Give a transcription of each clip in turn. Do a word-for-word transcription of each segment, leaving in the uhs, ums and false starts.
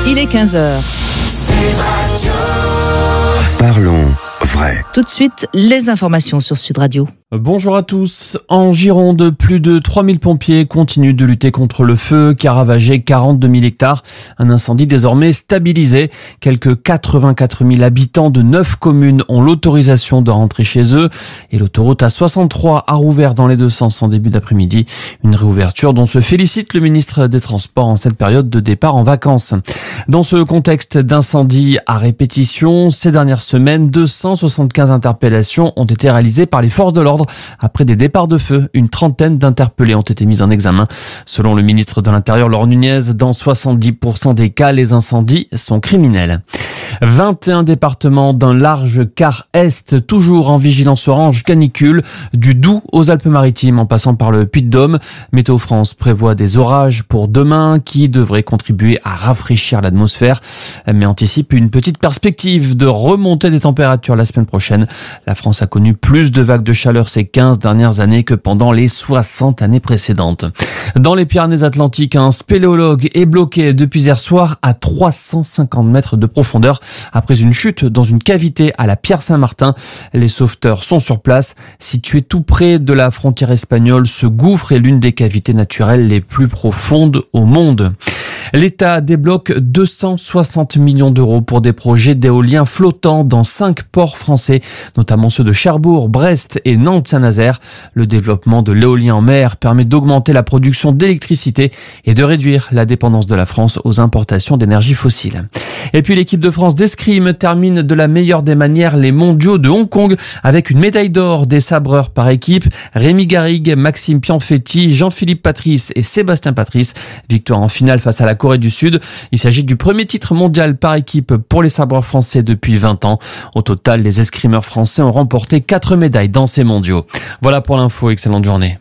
Il est quinze heures. Parlons vrai. Tout de suite, les informations sur Sud Radio. Bonjour à tous. En Gironde, plus de trois mille pompiers continuent de lutter contre le feu qui a ravagé quarante-deux mille hectares. Un incendie désormais stabilisé. Quelques quatre-vingt-quatre mille habitants de neuf communes ont l'autorisation de rentrer chez eux. Et l'autoroute A soixante-trois a rouvert dans les deux sens en début d'après-midi. Une réouverture dont se félicite le ministre des Transports en cette période de départ en vacances. Dans ce contexte d'incendie à répétition, ces dernières semaines, deux cent soixante-quinze interpellations ont été réalisées par les forces de l'ordre. Après des départs de feu, une trentaine d'interpellés ont été mis en examen. Selon le ministre de l'Intérieur, Laure Nunez, dans soixante-dix pour cent des cas, les incendies sont criminels. vingt et un départements d'un large quart est, toujours en vigilance orange canicule, du Doubs aux Alpes-Maritimes en passant par le Puy-de-Dôme. Météo France prévoit des orages pour demain qui devraient contribuer à rafraîchir l'atmosphère, mais anticipe une petite perspective de remontée des températures la semaine prochaine. La France a connu plus de vagues de chaleur ces quinze dernières années que pendant les soixante années précédentes. Dans les Pyrénées-Atlantiques, un spéléologue est bloqué depuis hier soir à trois cent cinquante mètres de profondeur après une chute dans une cavité à la Pierre-Saint-Martin. Les sauveteurs sont sur place. Situé tout près de la frontière espagnole, ce gouffre est l'une des cavités naturelles les plus profondes au monde. L'État débloque deux cent soixante millions d'euros pour des projets d'éoliens flottants dans cinq ports français, notamment ceux de Cherbourg, Brest et Nantes-Saint-Nazaire. Le développement de l'éolien en mer permet d'augmenter la production d'électricité et de réduire la dépendance de la France aux importations d'énergie fossile. Et puis l'équipe de France d'escrime termine de la meilleure des manières les mondiaux de Hong Kong avec une médaille d'or des sabreurs par équipe. Rémi Garrigue, Maxime Pianfetti, Jean-Philippe Patrice et Sébastien Patrice. Victoire en finale face à la Corée du Sud. Il s'agit du premier titre mondial par équipe pour les sabreurs français depuis vingt ans. Au total, les escrimeurs français ont remporté quatre médailles dans ces mondiaux. Voilà pour l'info, excellente journée.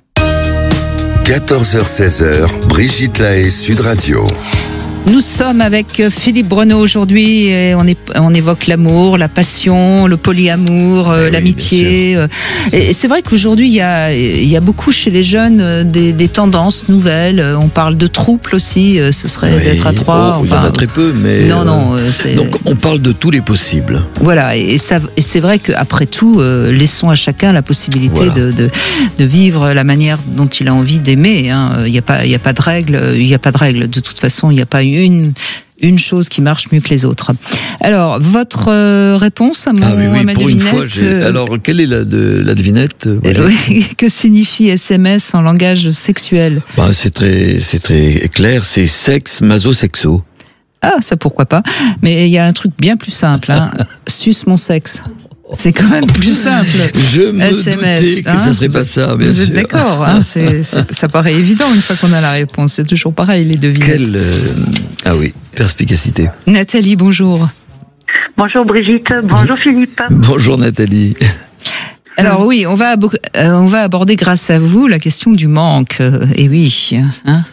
quatorze heures seize, Brigitte Lahaie, Sud Radio. Nous sommes avec Philippe Breneau aujourd'hui et on, est, on évoque l'amour, la passion, le polyamour, euh, oui, l'amitié. Et c'est vrai qu'aujourd'hui, il y a, il y a beaucoup chez les jeunes des, des tendances nouvelles. On parle de trouble aussi, ce serait oui. d'être à trois. Oh, enfin, il y en a très peu, mais... Non, non. C'est... Donc on parle de tous les possibles. Voilà, et, ça, et c'est vrai qu'après tout, euh, laissons à chacun la possibilité voilà. de, de, de vivre la manière dont il a envie d'aimer. Hein. Il n'y a pas, il n'y a pas de règles, il n'y a pas de règles. De toute façon, il n'y a pas une Une, une chose qui marche mieux que les autres. Alors, votre euh, réponse à, mon, ah oui, oui, à ma pour devinette une fois, j'ai... Alors, quelle est la, de, la devinette euh, oui, que signifie S M S en langage sexuel? bah, c'est, très, c'est très clair, c'est sexe, maso-sexo. Ah, ça pourquoi pas. Mais il y a un truc bien plus simple. Hein. Suce mon sexe. C'est quand même plus simple. Je me S M S, doutais que hein, ça serait pas ça, bien vous sûr. Vous êtes d'accord, hein, c'est, c'est, ça paraît évident une fois qu'on a la réponse. C'est toujours pareil, les devinettes. Quelle, euh, ah oui, perspicacité. Nathalie, bonjour. Bonjour Brigitte, bonjour Philippe. Bonjour Nathalie. Alors oui, on va, abo- euh, on va aborder grâce à vous la question du manque. Euh, et oui, hein.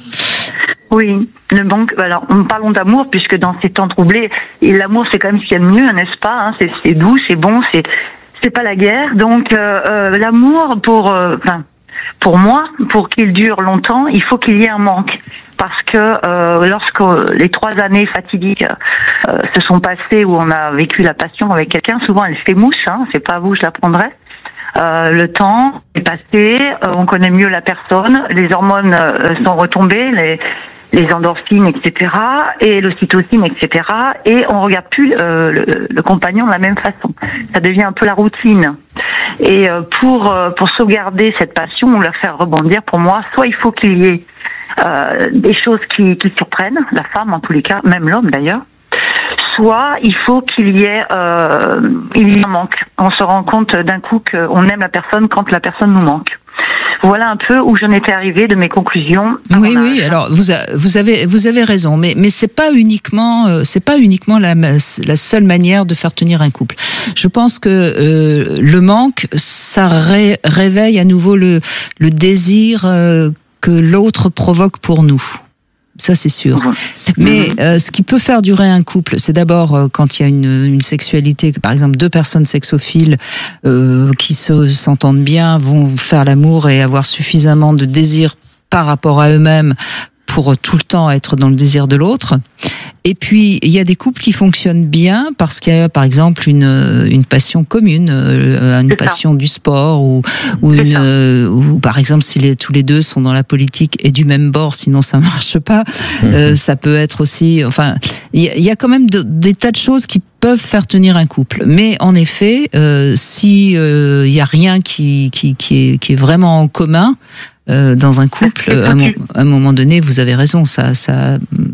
Oui, le manque. Alors, parlons d'amour, puisque dans ces temps troublés, et l'amour, c'est quand même ce qu'il y a de mieux, n'est-ce pas, hein, c'est, c'est doux, c'est bon, c'est, c'est pas la guerre. Donc, euh, euh, l'amour, pour, euh, enfin, pour moi, pour qu'il dure longtemps, il faut qu'il y ait un manque. Parce que euh, lorsque les trois années fatidiques euh, se sont passées, où on a vécu la passion avec quelqu'un, souvent elle fait mouche, hein, c'est pas à vous, je l'apprendrai. Euh, le temps est passé, euh, on connaît mieux la personne, les hormones euh, sont retombées, les les endorphines, et cetera, et l'ocytocine, et cetera, et on regarde plus euh, le, le compagnon de la même façon. Ça devient un peu la routine. Et euh, pour euh, pour sauvegarder cette passion ou la faire rebondir, pour moi, soit il faut qu'il y ait euh, des choses qui, qui surprennent, la femme en tous les cas, même l'homme d'ailleurs, soit il faut qu'il y ait euh, il y a un manque. On se rend compte d'un coup qu'on aime la personne quand la personne nous manque. Voilà un peu où j'en étais arrivée de mes conclusions. Oui, oui. Alors vous, a, vous avez vous avez raison, mais mais c'est pas uniquement euh, c'est pas uniquement la la seule manière de faire tenir un couple. Je pense que euh, le manque, ça ré, réveille à nouveau le le désir euh, que l'autre provoque pour nous. Ça, c'est sûr. Mmh. Mais euh, ce qui peut faire durer un couple, c'est d'abord euh, quand il y a une, une sexualité, par exemple deux personnes sexophiles euh, qui se, s'entendent bien, vont faire l'amour et avoir suffisamment de désir par rapport à eux-mêmes pour tout le temps être dans le désir de l'autre. Et puis il y a des couples qui fonctionnent bien parce qu'il y a par exemple une une passion commune, euh, une C'est passion ça. du sport ou ou C'est une ça. euh, ou par exemple si les, tous les deux sont dans la politique et du même bord, sinon ça marche pas. Euh, ça peut être aussi, enfin, il y, a- il y a quand même de- des tas de choses qui peuvent faire tenir un couple. Mais en effet, euh, si euh, il y a rien qui qui qui est qui est vraiment en commun euh, dans un couple, C'est à un, mo- foutu. à un moment donné, vous avez raison, ça ça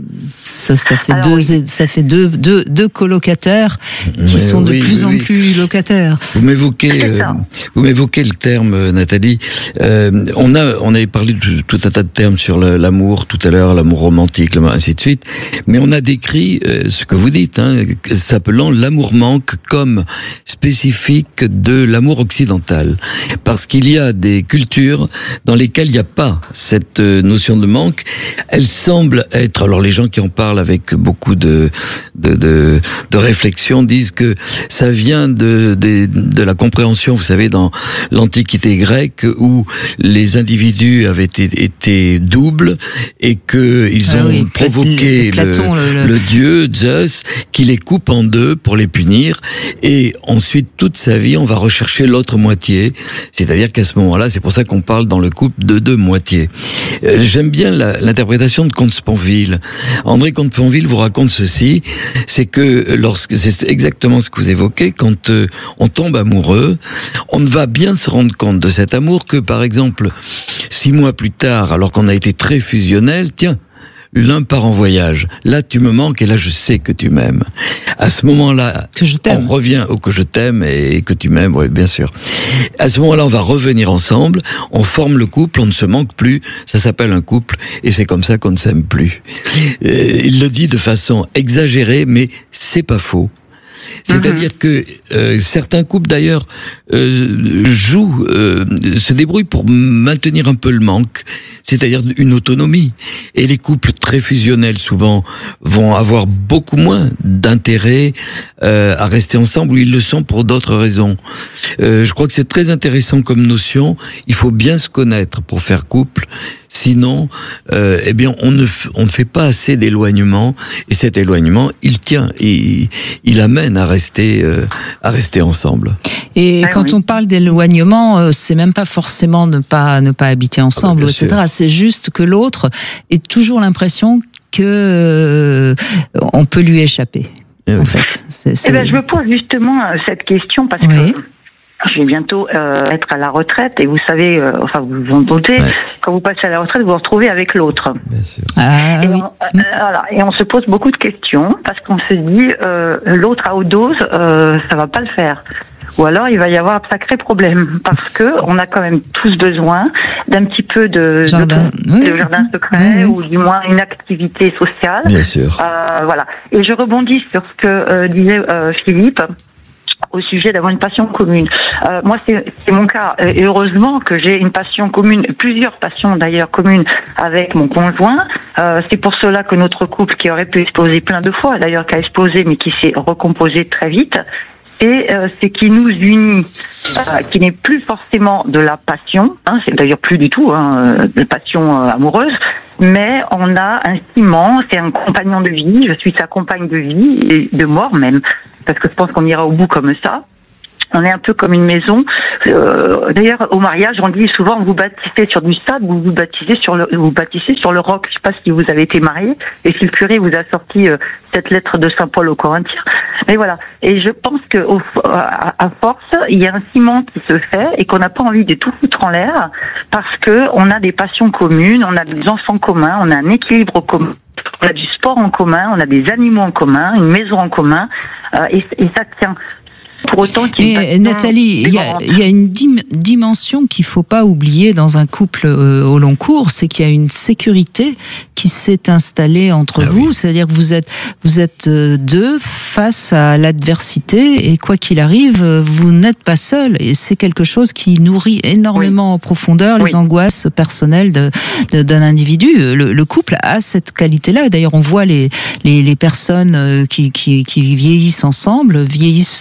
ça, ça fait Alors, deux oui. ça fait deux deux deux colocataires qui Mais sont de oui, plus oui, en oui. plus locataires. Vous m'évoquez, C'est euh, ça. vous m'évoquez le terme, euh, Nathalie. Euh, on a, on avait parlé de tout un tas de termes sur le- l'amour tout à l'heure, l'amour romantique, l'amour- ainsi de suite. Mais on a décrit euh, ce que vous dites, hein, s'appelant l'amour manque comme spécifique de l'amour occidental, parce qu'il y a des cultures dans lesquelles il n'y a pas cette euh, notion de manque. Elle semble être, alors les gens qui en parlent avec beaucoup de de, de, de réflexion disent que ça vient de, de, de la compréhension, vous savez, dans l'Antiquité grecque, où les individus avaient été, été doubles et que ils Ah ont oui, provoqué Platon, le, le- le- le dieu Zeus qui les coupe en deux pour les punir, et ensuite toute sa vie on va rechercher l'autre moitié, c'est-à-dire qu'à ce moment-là, c'est pour ça qu'on parle dans le couple de deux moitiés. Euh, J'aime bien la- l'interprétation de Comte Sponville. André Comte Sponville vous raconte ceci, c'est que lorsque c'est exactement ce que vous évoquez, quand euh, on tombe amoureux, on ne va bien se rendre compte de cet amour que, par exemple, six mois plus tard, alors qu'on a été très fusionnel, tiens, l'un part en voyage. Là, tu me manques et là, je sais que tu m'aimes. À ce moment-là, Que je t'aime. on revient au que je t'aime et que tu m'aimes, oui, bien sûr. À ce moment-là, on va revenir ensemble, on forme le couple, on ne se manque plus, ça s'appelle un couple, et c'est comme ça qu'on ne s'aime plus. Euh, il le dit de façon exagérée, mais c'est pas faux. C'est-à-dire que euh, certains couples d'ailleurs euh, jouent, euh, se débrouillent pour maintenir un peu le manque, c'est-à-dire une autonomie. Et les couples très fusionnels souvent vont avoir beaucoup moins d'intérêt euh, à rester ensemble, ou ils le sont pour d'autres raisons. Euh, je crois que c'est très intéressant comme notion. Il faut bien se connaître pour faire couple. Sinon, euh, eh bien, on ne, f- on ne fait pas assez d'éloignement, et cet éloignement, il tient, il, il amène à rester, euh, à rester ensemble. Et Ah quand oui. on parle d'éloignement, euh, c'est même pas forcément ne pas ne pas habiter ensemble, bien et cetera. sûr. C'est juste que l'autre ait toujours l'impression que euh, on peut lui échapper. Eh oui. En fait, c'est, c'est... Eh ben, je me pose justement euh, cette question parce Oui. que je vais bientôt euh, être à la retraite et vous savez, euh, enfin vous vous en doutez, Ouais. quand vous passez à la retraite, vous vous retrouvez avec l'autre. Bien sûr. Ah, et, oui. on, euh, voilà, et on se pose beaucoup de questions parce qu'on se dit euh, l'autre à haute dose, euh, ça va pas le faire. Ou alors il va y avoir un sacré problème parce que on a quand même tous besoin d'un petit peu de Jardin, de, oui. de jardin secret Oui, oui. ou du moins une activité sociale. Bien sûr. Euh, voilà. Et je rebondis sur ce que euh, disait euh, Philippe au sujet d'avoir une passion commune. Euh, moi, c'est, c'est mon cas. Et heureusement que j'ai une passion commune, plusieurs passions d'ailleurs communes avec mon conjoint. Euh, c'est pour cela que notre couple, qui aurait pu exploser plein de fois, d'ailleurs qui a explosé, mais qui s'est recomposé très vite, et euh, c'est qui nous unit, euh, qui n'est plus forcément de la passion, hein, c'est d'ailleurs plus du tout hein, de passion euh, amoureuse, mais on a un ciment, c'est un compagnon de vie, je suis sa compagne de vie, et de mort même, parce que je pense qu'on ira au bout comme ça. On est un peu comme une maison. Euh, d'ailleurs, au mariage, on dit souvent vous baptisez sur du sable, vous vous baptisez sur le, vous baptisez sur le roc. Je sais pas si vous avez été marié et si le curé vous a sorti euh, cette lettre de Saint Paul aux Corinthiens. Mais voilà. Et je pense que au, à, à force, il y a un ciment qui se fait et qu'on n'a pas envie de tout foutre en l'air parce que on a des passions communes, on a des enfants communs, on a un équilibre commun. On a du sport en commun, on a des animaux en commun, une maison en commun, euh, et, et ça tient. Pour autant qu'il y ait une Mais passion Nathalie, il y a, dévorante. il y a une dim- dimension qu'il faut pas oublier dans un couple euh, au long cours, c'est qu'il y a une sécurité qui s'est installée entre Ah vous, oui. c'est-à-dire que vous êtes vous êtes euh, deux face à l'adversité et quoi qu'il arrive, euh, vous n'êtes pas seul et c'est quelque chose qui nourrit énormément en profondeur les Oui. angoisses personnelles de, de- d'un individu. Le, le couple a cette qualité-là. D'ailleurs, on voit les les, les personnes euh, qui, qui qui vieillissent ensemble, vieillissent certes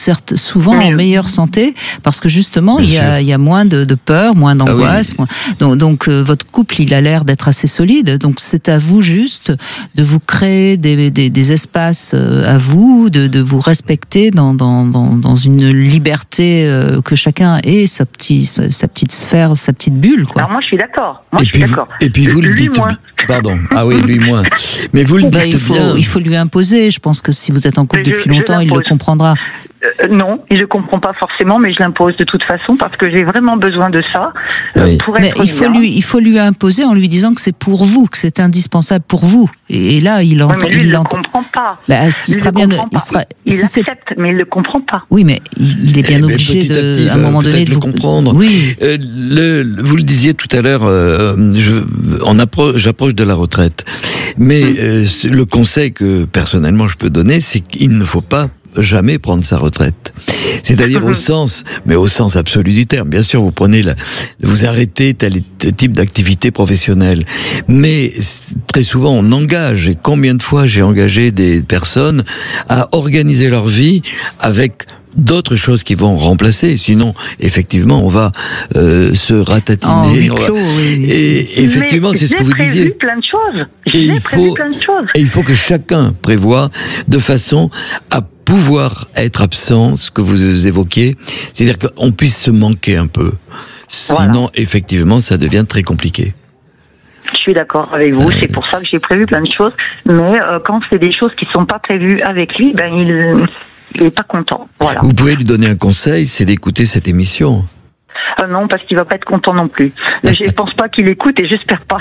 souvent Mais... en meilleure santé parce que justement il y, a, il y a moins de, de peur, moins d'angoisse. Ah oui. moins... Donc, donc euh, votre couple il a l'air d'être assez solide. Donc c'est à vous juste de vous créer des, des, des espaces à vous, de, de vous respecter dans, dans, dans, dans une liberté euh, que chacun ait sa petite, sa petite sphère, sa petite bulle. Quoi. Alors moi je suis d'accord. Moi et je suis puis d'accord. Vous, et puis vous le lui, dites. Moins. Pardon. Ah oui, lui moins. Mais vous le dites bah, il faut, bien. Il faut lui imposer. Je pense que si vous êtes en couple je, depuis longtemps, il le comprendra. Euh, non, il le comprend pas forcément, mais je l'impose de toute façon parce que j'ai vraiment besoin de ça euh, oui. pour mais être il faut bien. lui, il faut lui imposer en lui disant que c'est pour vous, que c'est indispensable pour vous. Et, et là, il entend. Oui, mais lui, il ne le comprend pas. Bah, il, il sera bien. Il, sera, il, il si accepte, mais il le comprend pas. Oui, mais il, il est bien eh obligé petit de, à, petit, à un moment donné, de le vous comprendre. Oui. Euh, le, vous le disiez tout à l'heure. Euh, je, on approche, j'approche de la retraite, mais hum. euh, le conseil que personnellement je peux donner, c'est qu'il ne faut pas jamais prendre sa retraite. C'est-à-dire au sens, mais au sens absolu du terme. Bien sûr, vous prenez la, vous arrêtez tel type d'activité professionnelle. Mais très souvent, on engage, et combien de fois j'ai engagé des personnes à organiser leur vie avec d'autres choses qui vont remplacer, sinon effectivement on va euh, se ratatiner. Oh, clos, oui, et effectivement c'est ce que vous disiez. J'ai prévu plein de choses. J'ai prévu faut, plein de choses. Et il faut que chacun prévoie de façon à pouvoir être absent, ce que vous évoquiez, c'est-à-dire qu'on puisse se manquer un peu. Sinon voilà. Effectivement ça devient très compliqué. Je suis d'accord avec vous, euh... c'est pour ça que j'ai prévu plein de choses, mais euh, quand c'est des choses qui ne sont pas prévues avec lui, ben il il n'est pas content. Voilà. Vous pouvez lui donner un conseil, c'est d'écouter cette émission. Euh, non, parce qu'il va pas être content non plus. Je ne pense pas qu'il écoute et j'espère pas.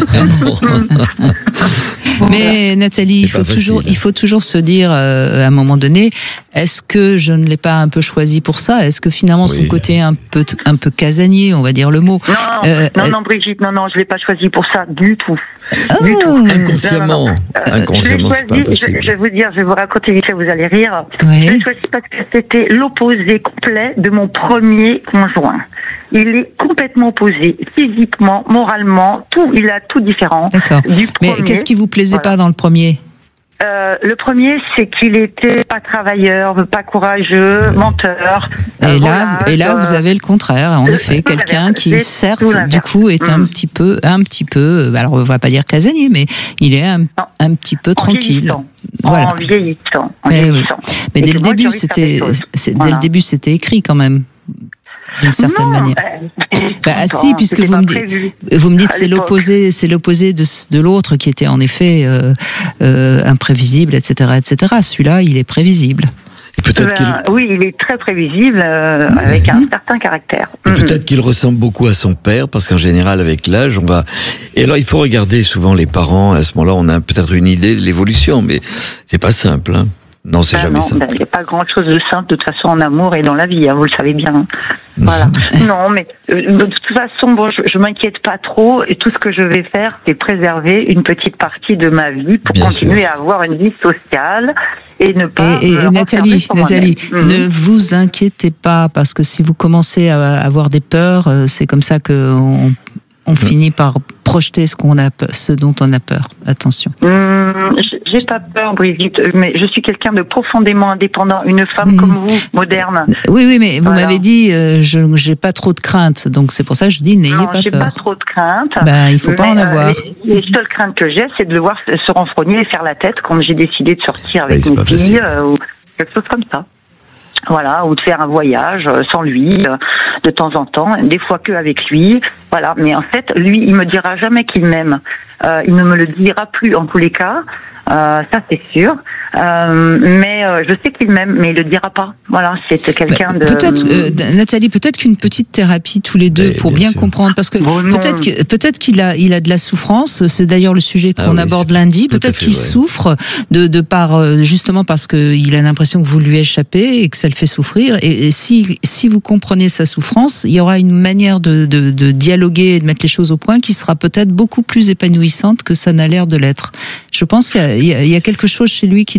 Mais Nathalie, il faut toujours, il faut toujours se dire euh, à un moment donné, est-ce que je ne l'ai pas un peu choisi pour ça ? Est-ce que finalement oui. son côté un peu, un peu casanier, on va dire le mot. Non, euh, non, non, Brigitte, non, non, je l'ai pas choisi pour ça du tout. Oh. Du tout. Inconsciemment, non, non. Euh, inconsciemment, c'est pas possible. Je, je vais vous dire, je vais vous raconter vite fait, vous allez rire. Oui. Je l'ai choisi parce que c'était l'opposé complet de mon premier conjoint. Il est complètement opposé, physiquement, moralement, tout, il a tout différent. D'accord. Du Mais qu'est-ce qui vous plaisait voilà. pas dans le premier ? Euh, le premier, c'est qu'il était pas travailleur, pas courageux, menteur. Et euh, là, voilà, et là, vous avez le contraire. En effet, quelqu'un qui, certes, du coup, est mmh. un petit peu, un petit peu. Alors, on va pas dire casanier, mais il est un, un petit peu en tranquille. Vieillissant. Voilà. En vieillissant. En mais vieillissant. Oui. Mais dès le moi, début, c'était, c'est, voilà. dès le début, c'était écrit quand même. D'une certaine non, manière. Euh, bah, ah si, puisque vous me, dites, vous me dites c'est l'opposé, c'est l'opposé de, de l'autre qui était en effet euh, euh, imprévisible, et cetera, et cetera. Celui-là, il est prévisible. Et peut-être ben, qu'il... Oui, il est très prévisible, euh, mmh. avec un certain caractère. Et mmh. peut-être qu'il ressemble beaucoup à son père, parce qu'en général, avec l'âge, on va... Et alors, il faut regarder souvent les parents. À ce moment-là, on a peut-être une idée de l'évolution, mais c'est pas simple, hein. Non, c'est ben jamais non, simple. Il ben, n'y a pas grand-chose de simple, de toute façon, en amour et dans la vie, hein, vous le savez bien. Voilà. Non, mais euh, de toute façon, bon, je, je m'inquiète pas trop, et tout ce que je vais faire, c'est préserver une petite partie de ma vie pour bien continuer sûr. à avoir une vie sociale et ne pas... Et, et, et Nathalie, Nathalie mmh. ne vous inquiétez pas, parce que si vous commencez à avoir des peurs, c'est comme ça qu'on on finit par projeter ce qu'on a, ce dont on a peur. Attention. Mmh, j'ai pas peur, Brigitte, mais je suis quelqu'un de profondément indépendant, une femme mmh. comme vous, moderne. Oui, oui, mais vous voilà. m'avez dit, euh, je j'ai pas trop de crainte, donc c'est pour ça que je dis, n'ayez non, pas j'ai peur. J'ai pas trop de crainte. Ben, il faut pas en avoir. Euh, les, les seules craintes que j'ai, c'est de le voir se renfrogner et faire la tête quand j'ai décidé de sortir avec oui, mes filles euh, ou quelque chose comme ça. Voilà, ou de faire un voyage sans lui, de temps en temps, des fois que avec lui, voilà. Mais en fait, lui, il me dira jamais qu'il m'aime. Euh, il ne me le dira plus en tous les cas. Euh, ça c'est sûr. Euh, mais euh, je sais qu'il m'aime, mais il le dira pas. Voilà, c'est quelqu'un de. Peut-être, euh, Nathalie, peut-être qu'une petite thérapie tous les deux mais, pour bien, bien comprendre, parce que bon, peut-être, que, peut-être qu'il a, il a de la souffrance. C'est d'ailleurs le sujet qu'on ah oui, aborde lundi. Peut-être qu'il vrai. souffre de, de par justement parce que il a l'impression que vous lui échappez et que ça le fait souffrir. Et, et si, si vous comprenez sa souffrance, il y aura une manière de, de, de dialoguer et de mettre les choses au point qui sera peut-être beaucoup plus épanouissante que ça n'a l'air de l'être. Je pense qu'il y a, il y a quelque chose chez lui qui doit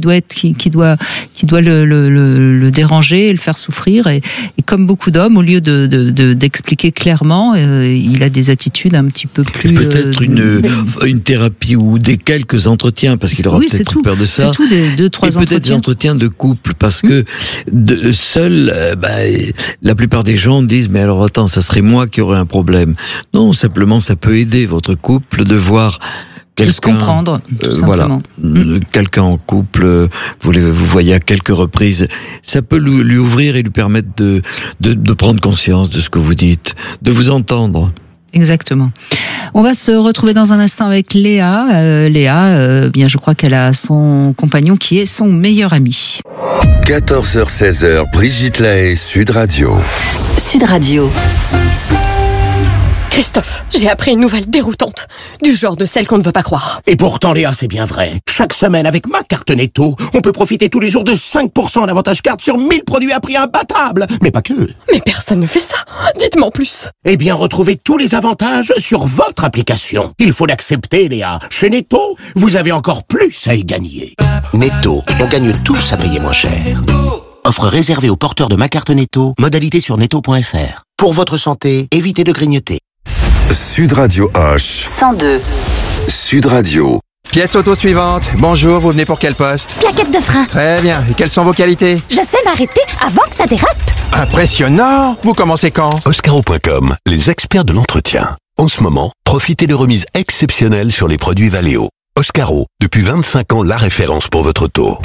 doit être, qui, qui doit, qui doit le, le, le, le déranger, et le faire souffrir. Et, et comme beaucoup d'hommes, au lieu de, de, de d'expliquer clairement, euh, il a des attitudes un petit peu plus. Et peut-être euh, une, une thérapie ou des quelques entretiens, parce qu'il aura oui, peut-être tout. peur de ça. C'est tout, des deux, trois et peut-être entretiens. des entretiens de couple, parce que de, seul, euh, bah, la plupart des gens disent, mais alors attends, ça serait moi qui aurais un problème. Non, simplement, ça peut aider votre couple de voir de se comprendre, tout euh, simplement. Voilà, mmh. quelqu'un en couple, vous, les, vous voyez à quelques reprises, ça peut lui, lui ouvrir et lui permettre de, de, de prendre conscience de ce que vous dites, de vous entendre. Exactement. On va se retrouver dans un instant avec Léa. Euh, Léa, euh, bien, je crois qu'elle a son compagnon qui est son meilleur ami. quatorze heures seize heures, Brigitte Lahaie, Sud Radio. Sud Radio. Christophe, j'ai appris une nouvelle déroutante, du genre de celle qu'on ne veut pas croire. Et pourtant, Léa, c'est bien vrai. Chaque semaine, avec ma carte Netto, on peut profiter tous les jours de cinq pour cent d'avantage carte sur mille produits à prix imbattable. Mais pas que. Mais personne ne fait ça. Dites-moi en plus. Eh bien, retrouvez tous les avantages sur votre application. Il faut l'accepter, Léa. Chez Netto, vous avez encore plus à y gagner. Netto, on gagne tous à payer moins cher. Offre réservée aux porteurs de ma carte Netto. Modalité sur netto point f r. Pour votre santé, évitez de grignoter. Sud Radio H. cent deux. Sud Radio. Pièce auto suivante. Bonjour, vous venez pour quel poste? Plaquette de frein. Très bien. Et quelles sont vos qualités? Je sais m'arrêter avant que ça dérape. Impressionnant. Vous commencez quand? Oscaro point com, les experts de l'entretien. En ce moment, profitez de remises exceptionnelles sur les produits Valeo. Oscaro, depuis vingt-cinq ans, la référence pour votre auto.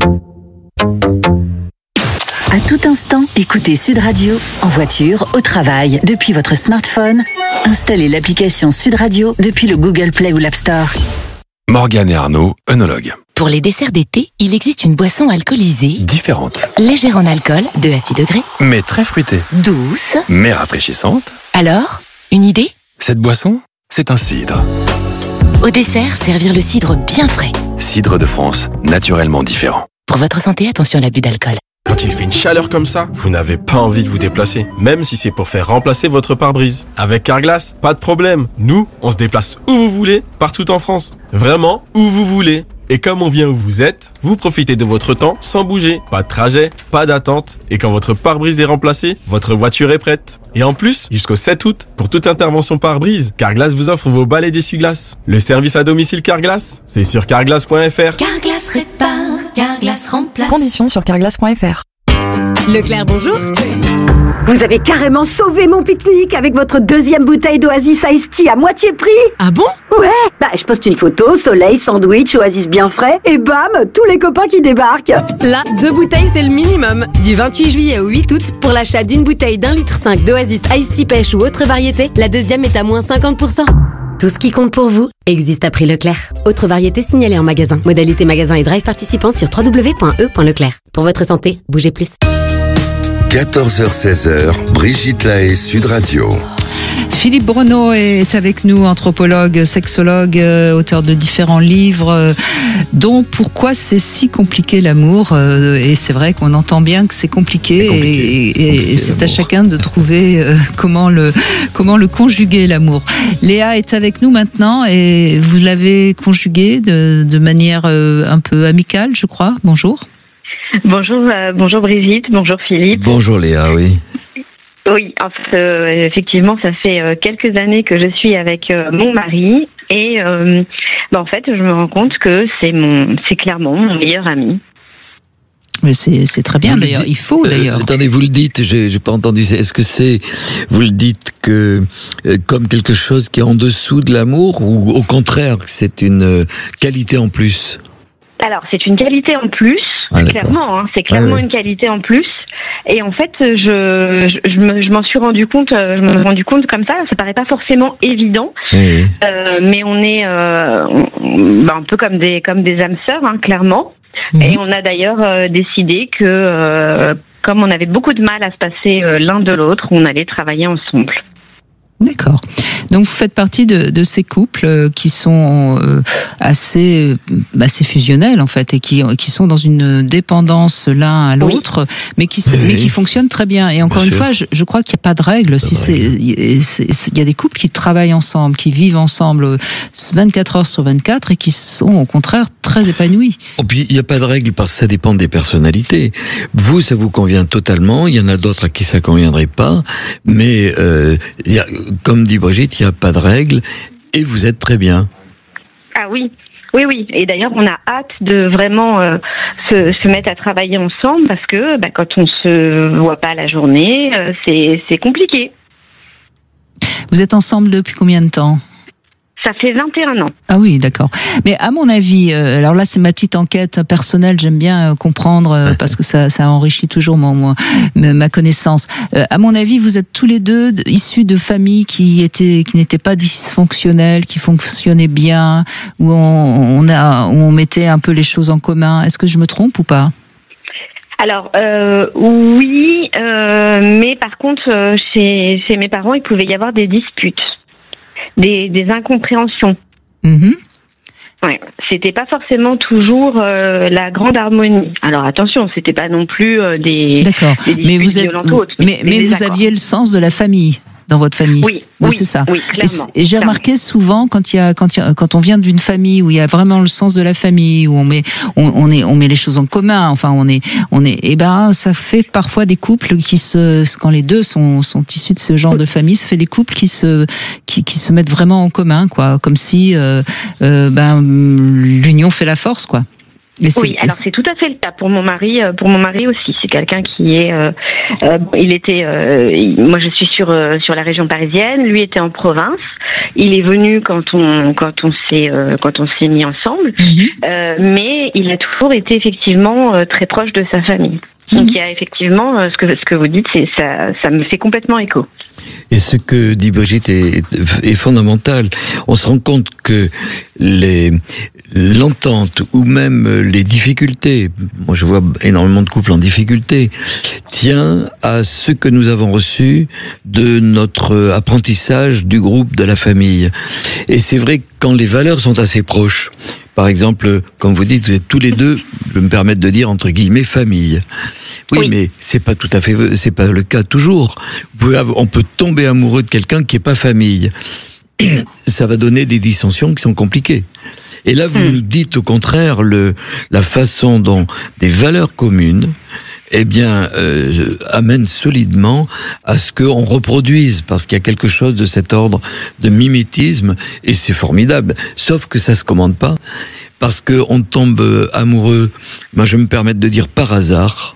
À tout instant, écoutez Sud Radio, en voiture, au travail, depuis votre smartphone. Installez l'application Sud Radio depuis le Google Play ou l'App Store. Morgane et Arnaud, œnologues. Pour les desserts d'été, il existe une boisson alcoolisée, Différente, légère en alcool, deux à six degrés, mais très fruitée, douce. mais rafraîchissante. Alors, une idée? Cette boisson, c'est un cidre. Au dessert, servir le cidre bien frais. Cidre de France, naturellement différent. Pour votre santé, attention à l'abus d'alcool. Quand il fait une chaleur comme ça, vous n'avez pas envie de vous déplacer, même si c'est pour faire remplacer votre pare-brise. Avec Carglass, pas de problème. Nous, on se déplace où vous voulez, partout en France. Vraiment, où vous voulez. Et comme on vient où vous êtes, vous profitez de votre temps sans bouger. Pas de trajet, pas d'attente. Et quand votre pare-brise est remplacé, votre voiture est prête. Et en plus, jusqu'au sept août, pour toute intervention pare-brise, Carglass vous offre vos balais d'essuie-glace. Le service à domicile Carglass, c'est sur carglass point f r. Carglass répare, Carglass remplace. Conditions sur carglass point f r. Leclerc, bonjour. Vous avez carrément sauvé mon pique-nique avec votre deuxième bouteille d'Oasis Iced Tea à moitié prix. Ah bon? Ouais. Bah, je poste une photo, soleil, sandwich, Oasis bien frais, et bam, tous les copains qui débarquent. Là, deux bouteilles, c'est le minimum. Du vingt-huit juillet au huit août, pour l'achat d'une bouteille d'un litre cinq d'Oasis Iced Tea pêche ou autre variété, la deuxième est à moins cinquante pour cent. Tout ce qui compte pour vous existe à prix Leclerc. Autre variété signalée en magasin. Modalité magasin et drive participants sur w w w point e point leclerc. Pour votre santé, bougez plus. quatorze heures seize heures, Brigitte Lahaie, Sud Radio. Philippe Breneau est avec nous, anthropologue, sexologue, euh, auteur de différents livres, euh, dont Pourquoi c'est si compliqué l'amour. Euh, et c'est vrai qu'on entend bien que c'est compliqué, c'est compliqué, et, c'est, et, compliqué, et c'est à l'amour. chacun de trouver euh, comment le comment le conjuguer l'amour. Léa est avec nous maintenant et vous l'avez conjugué de, de manière euh, un peu amicale, je crois. Bonjour. Bonjour, euh, bonjour Brigitte, bonjour Philippe. Bonjour Léa, oui. Oui, en fait, euh, effectivement, ça fait euh, quelques années que je suis avec euh, mon mari et euh, bah, en fait, je me rends compte que c'est mon, c'est clairement mon meilleur ami. Mais c'est, c'est très bien Vous le d'ailleurs, dites- il faut d'ailleurs. Euh, attendez, vous le dites, j'ai, j'ai pas entendu. Est-ce que c'est, vous le dites que euh, comme quelque chose qui est en dessous de l'amour, ou au contraire que c'est une euh, qualité en plus? Alors, c'est une qualité en plus, Ah, d'accord. clairement, hein, c'est clairement Ah, ouais. une qualité en plus. Et en fait, je, je, je, me, je m'en suis rendu compte, euh, je me suis rendu compte comme ça. Ça paraît pas forcément évident, Oui, oui. euh, mais on est euh, on- bah, un peu comme des comme des âmes sœurs, hein, clairement. Mhm. Et on a d'ailleurs euh, décidé que, euh, comme on avait beaucoup de mal à se passer euh, l'un de l'autre, on allait travailler ensemble. D'accord. Donc vous faites partie de, de ces couples qui sont euh, assez, assez fusionnels en fait et qui, qui sont dans une dépendance l'un à l'autre, oui. mais, qui, oui. mais qui fonctionnent très bien. Et encore bien une sûr. fois, je, je crois qu'il n'y a pas de règle. Si c'est, il y a des couples qui travaillent ensemble, qui vivent ensemble vingt-quatre heures sur vingt-quatre et qui sont au contraire très épanouis. Et puis il n'y a pas de règle parce que ça dépend des personnalités. Vous, ça vous convient totalement. Il y en a d'autres à qui ça ne conviendrait pas. Mais euh, y a, comme dit Brigitte, il n'y a pas de règle et vous êtes très bien. Ah oui, oui, oui. Et d'ailleurs, on a hâte de vraiment euh, se, se mettre à travailler ensemble parce que bah, quand on se voit pas la journée, euh, c'est, c'est compliqué. Vous êtes ensemble depuis combien de temps ? Ça fait vingt et un ans. Ah oui, d'accord. Mais à mon avis, euh, alors là c'est ma petite enquête personnelle, j'aime bien euh, comprendre euh, parce que ça, ça enrichit toujours mon, mon, ma connaissance. Euh, à mon avis, vous êtes tous les deux issus de familles qui étaient, qui n'étaient pas dysfonctionnelles, qui fonctionnaient bien, où on, on a, où on mettait un peu les choses en commun. Est-ce que je me trompe ou pas ? Alors euh, oui, euh, mais par contre, euh, chez, chez mes parents, il pouvait y avoir des disputes. Des, des incompréhensions. Mmh. Ouais, c'était pas forcément toujours euh, la grande harmonie. Alors attention, c'était pas non plus euh, des, D'accord. des disputes mais vous êtes, violentes ou autres. Mais, mais, mais vous aviez le sens de la famille dans votre famille. Oui, oui, oui c'est ça. Oui, clairement. Et, et j'ai remarqué souvent quand il y a, quand il y a, quand on vient d'une famille où il y a vraiment le sens de la famille, où on met, on, on est, on met les choses en commun. Enfin, on est, on est. Et ben, ça fait parfois des couples qui se, quand les deux sont, sont issus de ce genre de famille, ça fait des couples qui se, qui, qui se mettent vraiment en commun, quoi. Comme si, euh, euh, ben, l'union fait la force, quoi. Oui, alors c'est tout à fait le cas pour mon mari. Pour mon mari aussi, c'est quelqu'un qui est. Euh, euh, il était. Euh, il, moi, je suis sur euh, sur la région parisienne. Lui était en province. Il est venu quand on quand on s'est euh, quand on s'est mis ensemble. Mm-hmm. Euh, mais il a toujours été effectivement euh, très proche de sa famille. Mm-hmm. Donc il y a effectivement euh, ce que ce que vous dites, c'est ça. Ça me fait complètement écho. Et ce que dit Brigitte est, est fondamental. On se rend compte que les l'entente ou même les difficultés, moi je vois énormément de couples en difficulté, tient à ce que nous avons reçu de notre apprentissage du groupe, de la famille. Et c'est vrai que quand les valeurs sont assez proches, par exemple, comme vous dites, vous êtes tous les deux, je me permets de dire entre guillemets famille. Oui, oui, mais c'est pas tout à fait, c'est pas le cas toujours. Vous pouvez avoir, on peut tomber amoureux de quelqu'un qui est pas famille. Ça va donner des dissensions qui sont compliquées. Et là, vous mmh. nous dites au contraire le, la façon dont des valeurs communes, eh bien, euh, amènent solidement à ce qu'on reproduise, parce qu'il y a quelque chose de cet ordre de mimétisme, et c'est formidable. Sauf que ça se commande pas, parce que on tombe amoureux. Moi, je me permets de dire par hasard.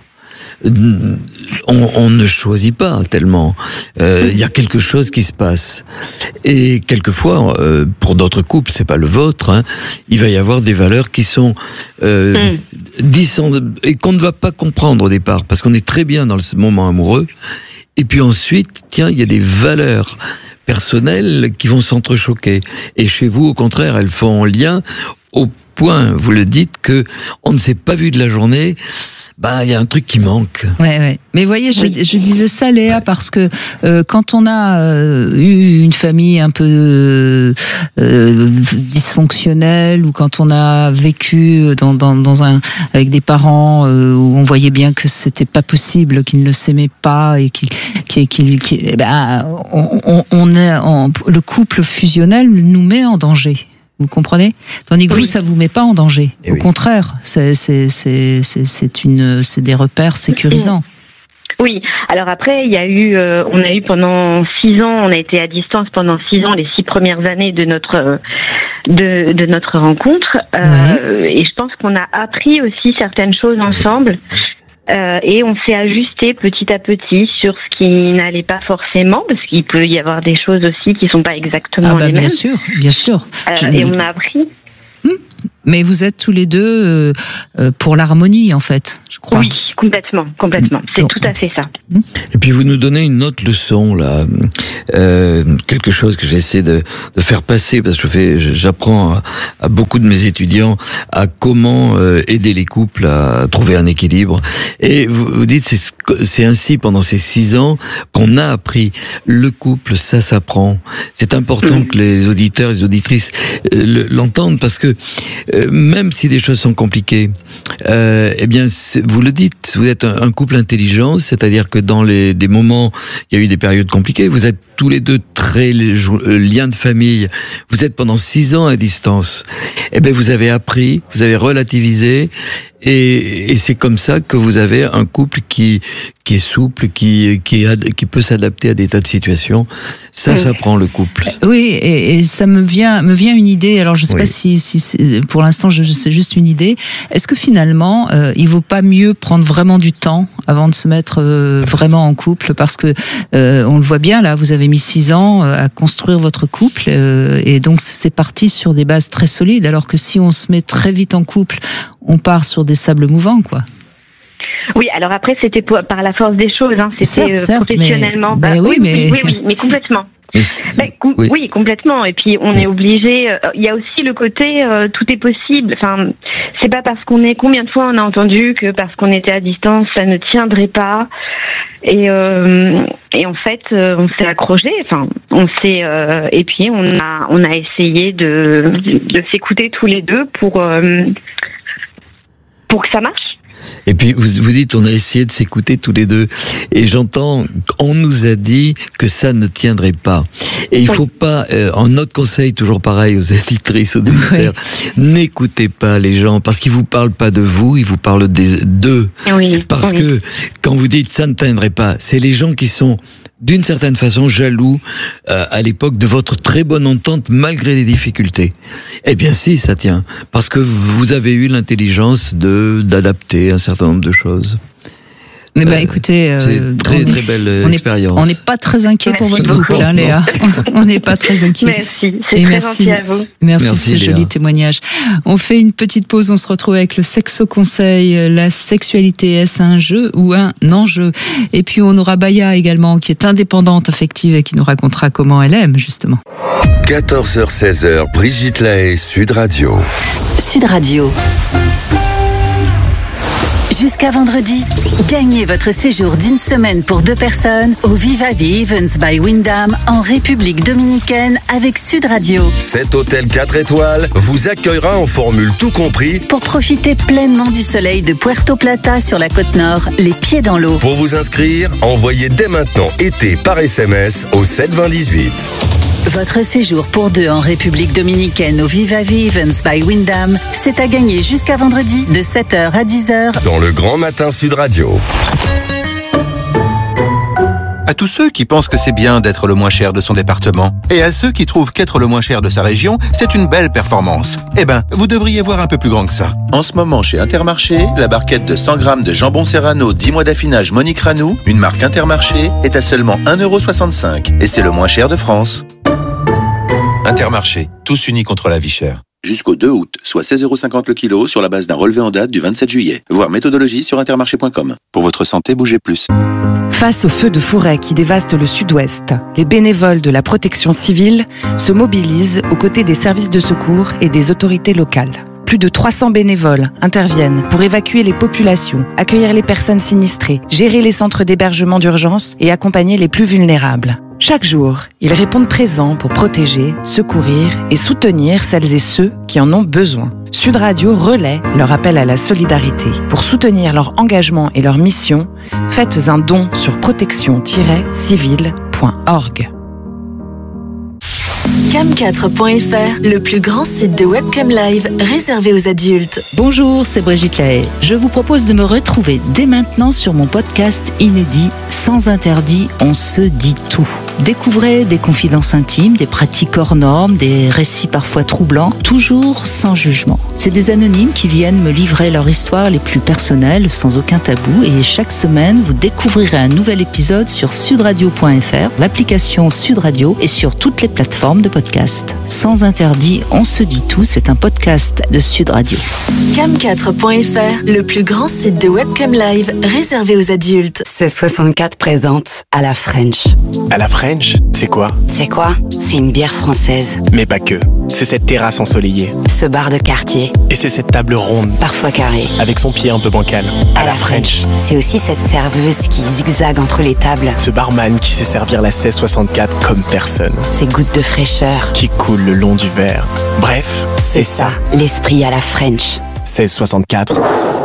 On, on ne choisit pas tellement. Il euh, y a quelque chose qui se passe. Et quelquefois, euh, pour d'autres couples, c'est pas le vôtre, hein, il va y avoir des valeurs qui sont euh, mm. discend- et qu'on ne va pas comprendre au départ, parce qu'on est très bien dans ce moment amoureux. Et puis ensuite, tiens, il y a des valeurs personnelles qui vont s'entrechoquer. Et chez vous, au contraire, elles font lien au point, vous le dites, que on ne s'est pas vu de la journée. Bah, il y a un truc qui manque. Ouais, ouais. Mais voyez, je, oui. je disais ça, Léa, ouais. parce que euh, quand on a euh, eu une famille un peu euh, dysfonctionnelle, ou quand on a vécu dans, dans, dans un avec des parents euh, où on voyait bien que c'était pas possible, qu'ils ne s'aimaient pas et qu'ils, qu'ils, qu'ils, qu'ils ben, on, on, on est, on, le couple fusionnel nous met en danger. Vous comprenez ? Tandis que oui. vous, ça vous met pas en danger. Et Au oui. contraire, c'est, c'est, c'est, c'est, c'est, une, c'est des repères sécurisants. Oui. Alors après, il y a eu, euh, on a eu pendant six ans, on a été à distance pendant six ans, les six premières années de notre de, de notre rencontre. Euh, oui. Et je pense qu'on a appris aussi certaines choses ensemble. Euh, et on s'est ajusté petit à petit sur ce qui n'allait pas forcément, parce qu'il peut y avoir des choses aussi qui sont pas exactement ah bah les bien mêmes. Bien sûr, bien sûr. Euh, Je... Et on a appris. Mmh. Mais vous êtes tous les deux euh, pour l'harmonie, en fait, je crois. Oui, complètement, complètement. C'est Donc, tout à fait ça. Et puis vous nous donnez une autre leçon là, euh, quelque chose que j'essaie de, de faire passer parce que je fais, j'apprends à, à beaucoup de mes étudiants à comment euh, aider les couples à trouver un équilibre. Et vous, vous dites c'est c'est ainsi pendant ces six ans qu'on a appris le couple, ça s'apprend. C'est important mmh. que les auditeurs, les auditrices euh, l'entendent parce que euh, même si les choses sont compliquées, euh, eh bien vous le dites, vous êtes un, un couple intelligent, c'est-à-dire que dans les des moments, il y a eu des périodes compliquées, vous êtes tous les deux très liens de famille, vous êtes pendant six ans à distance, eh bien vous avez appris, vous avez relativisé, et, et c'est comme ça que vous avez un couple qui qui est souple, qui qui est, qui peut s'adapter à des tas de situations. Ça, oui. ça prend le couple. Oui, et, et ça me vient me vient une idée. Alors je sais oui. pas si si c'est, pour l'instant je, c'est juste une idée. Est-ce que finalement euh, il vaut pas mieux prendre vraiment du temps avant de se mettre euh, vraiment en couple, parce que euh, on le voit bien là, vous avez mis six ans à construire votre couple euh, et donc c'est parti sur des bases très solides, alors que si on se met très vite en couple, on part sur des sables mouvants, quoi. Oui, alors après c'était par la force des choses, hein. C'était certes, euh, professionnellement. Mais, bah, mais oui, oui, mais... oui, oui, oui, mais complètement. Bah, com- oui. oui, complètement. Et puis on est obligé. Euh, il y a aussi le côté euh, tout est possible. Enfin, c'est pas parce qu'on est. Combien de fois on a entendu que parce qu'on était à distance, ça ne tiendrait pas. Et euh, et en fait, euh, on s'est accroché. Enfin, on s'est. Euh, et puis on a on a essayé de de s'écouter tous les deux pour euh, pour que ça marche. Et puis vous vous dites on a essayé de s'écouter tous les deux, et j'entends on nous a dit que ça ne tiendrait pas, et il oui. faut pas euh, en notre conseil toujours pareil aux éditrices, aux éditeurs, oui. n'écoutez pas les gens parce qu'ils vous parlent pas de vous, ils vous parlent des d'eux, oui. parce oui. que quand vous dites ça ne tiendrait pas, c'est les gens qui sont d'une certaine façon jaloux euh, à l'époque de votre très bonne entente malgré les difficultés. Eh bien si, ça tient, parce que vous avez eu l'intelligence de d'adapter un certain nombre de choses. Eh ben, écoutez, euh, c'est très très belle on expérience. On n'est pas très inquiet merci pour votre beaucoup. couple, hein, Léa. On n'est pas très inquiet. Merci, c'est Et très merci, gentil à vous. Merci, merci de ce Léa. joli témoignage. On fait une petite pause, on se retrouve avec le Sexo Conseil. La sexualité, est-ce un jeu ou un enjeu? Et puis on aura Baya également, qui est indépendante, affective, et qui nous racontera comment elle aime, justement. quatorze heures seize heures, Brigitte Lahaie, Sud Radio. Sud Radio. Jusqu'à vendredi, gagnez votre séjour d'une semaine pour deux personnes au Viva Vie Events by Wyndham en République Dominicaine avec Sud Radio. Cet hôtel quatre étoiles vous accueillera en formule tout compris pour profiter pleinement du soleil de Puerto Plata sur la côte nord, les pieds dans l'eau. Pour vous inscrire, envoyez dès maintenant été par S M S au sept vingt dix-huit. Votre séjour pour deux en République Dominicaine au Viva Vie Events by Wyndham, c'est à gagner jusqu'à vendredi de sept heures à dix heures dans le Grand Matin Sud Radio. À tous ceux qui pensent que c'est bien d'être le moins cher de son département, et à ceux qui trouvent qu'être le moins cher de sa région, c'est une belle performance. Eh ben, vous devriez voir un peu plus grand que ça. En ce moment, chez Intermarché, la barquette de cent grammes de jambon Serrano dix mois d'affinage Monique Ranou, une marque Intermarché, est à seulement un euro soixante-cinq. Et c'est le moins cher de France. Intermarché, tous unis contre la vie chère. Jusqu'au deux août, soit seize euros cinquante le kilo sur la base d'un relevé en date du vingt-sept juillet. Voir méthodologie sur intermarché point com. Pour votre santé, bougez plus. Face aux feux de forêt qui dévastent le sud-ouest, les bénévoles de la protection civile se mobilisent aux côtés des services de secours et des autorités locales. Plus de trois cents bénévoles interviennent pour évacuer les populations, accueillir les personnes sinistrées, gérer les centres d'hébergement d'urgence et accompagner les plus vulnérables. Chaque jour, ils répondent présents pour protéger, secourir et soutenir celles et ceux qui en ont besoin. Sud Radio relaie leur appel à la solidarité. Pour soutenir leur engagement et leur mission, faites un don sur protection tiret civile point org. cam quatre point f r, le plus grand site de webcam live réservé aux adultes. Bonjour, c'est Brigitte Lahaie. Je vous propose de me retrouver dès maintenant sur mon podcast inédit Sans interdit, on se dit tout. Découvrez des confidences intimes, des pratiques hors normes, des récits parfois troublants, toujours sans jugement. C'est des anonymes qui viennent me livrer leur histoire les plus personnelles, sans aucun tabou. Et chaque semaine, vous découvrirez un nouvel épisode sur sudradio point f r, l'application Sud Radio et sur toutes les plateformes de podcast. Sans interdit, on se dit tout, c'est un podcast de Sud Radio. cam quatre point f r, le plus grand site de webcam live réservé aux adultes. seize soixante-quatre présente à la French. À la French, c'est quoi? C'est quoi? C'est une bière française. Mais pas que. C'est cette terrasse ensoleillée. Ce bar de quartier. Et c'est cette table ronde. Parfois carrée. Avec son pied un peu bancal. À, à la French. French. C'est aussi cette serveuse qui zigzague entre les tables. Ce barman qui sait servir la seize soixante-quatre comme personne. Ces gouttes de fraîcheur. Qui coulent le long du verre. Bref, c'est, c'est ça. ça. L'esprit à la French. seize soixante-quatre.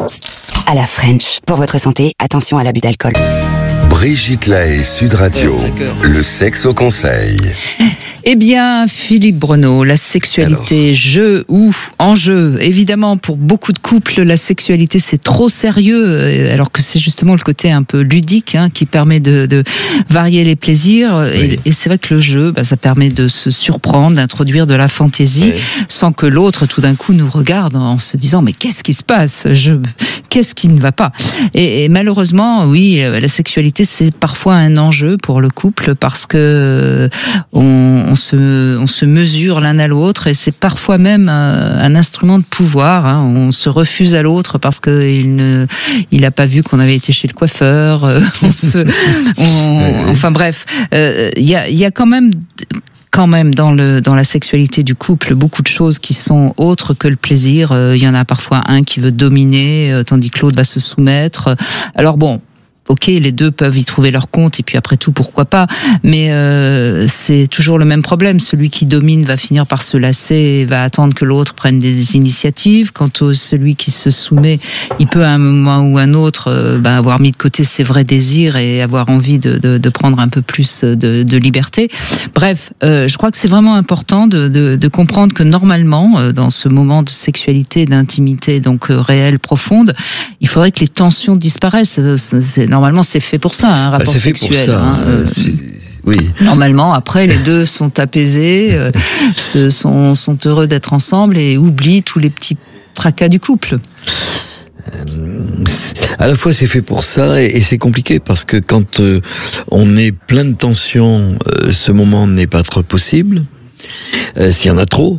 À la French. Pour votre santé, attention à l'abus d'alcool. Brigitte Lahaie, Sud Radio, le sexe au conseil. Eh bien, Philippe Breneau, la sexualité, Alors. jeu ou enjeu. Évidemment, pour beaucoup de couples, la sexualité, c'est trop sérieux, alors que c'est justement le côté un peu ludique hein, qui permet de, de varier les plaisirs. Oui. Et, et c'est vrai que le jeu, bah, ça permet de se surprendre, d'introduire de la fantaisie, oui. sans que l'autre, tout d'un coup, nous regarde en se disant « Mais qu'est-ce qui se passe ? Je... Qu'est-ce qui ne va pas ?» et, et malheureusement, oui, la sexualité, c'est parfois un enjeu pour le couple parce que on On se, on se mesure l'un à l'autre et c'est parfois même un, un instrument de pouvoir. Hein. On se refuse à l'autre parce qu'il ne, il a pas vu qu'on avait été chez le coiffeur. on se, on, enfin bref, il euh, y a, il y a quand même. Quand même dans le dans la sexualité du couple beaucoup de choses qui sont autres que le plaisir. Il euh, y en a parfois un qui veut dominer euh, tandis que l'autre va se soumettre. Alors bon. Ok, les deux peuvent y trouver leur compte et puis après tout, pourquoi pas. Mais euh, c'est toujours le même problème. Celui qui domine va finir par se lasser et va attendre que l'autre prenne des initiatives. Quant au celui qui se soumet, il peut à un moment ou un autre euh, ben, avoir mis de côté ses vrais désirs et avoir envie de, de, de prendre un peu plus de, de liberté. Bref, euh, je crois que c'est vraiment important de, de, de comprendre que normalement, euh, dans ce moment de sexualité, d'intimité donc euh, réelle, profonde, il faudrait que les tensions disparaissent. C'est, normalement, c'est fait pour ça, un rapport bah, c'est sexuel. Fait pour ça, hein, euh, oui. Normalement, après, les deux sont apaisés, euh, se, sont, sont heureux d'être ensemble et oublient tous les petits tracas du couple. À la fois c'est fait pour ça et, et c'est compliqué parce que quand euh, on est plein de tensions, euh, ce moment n'est pas trop possible. Euh, s'il y en a trop.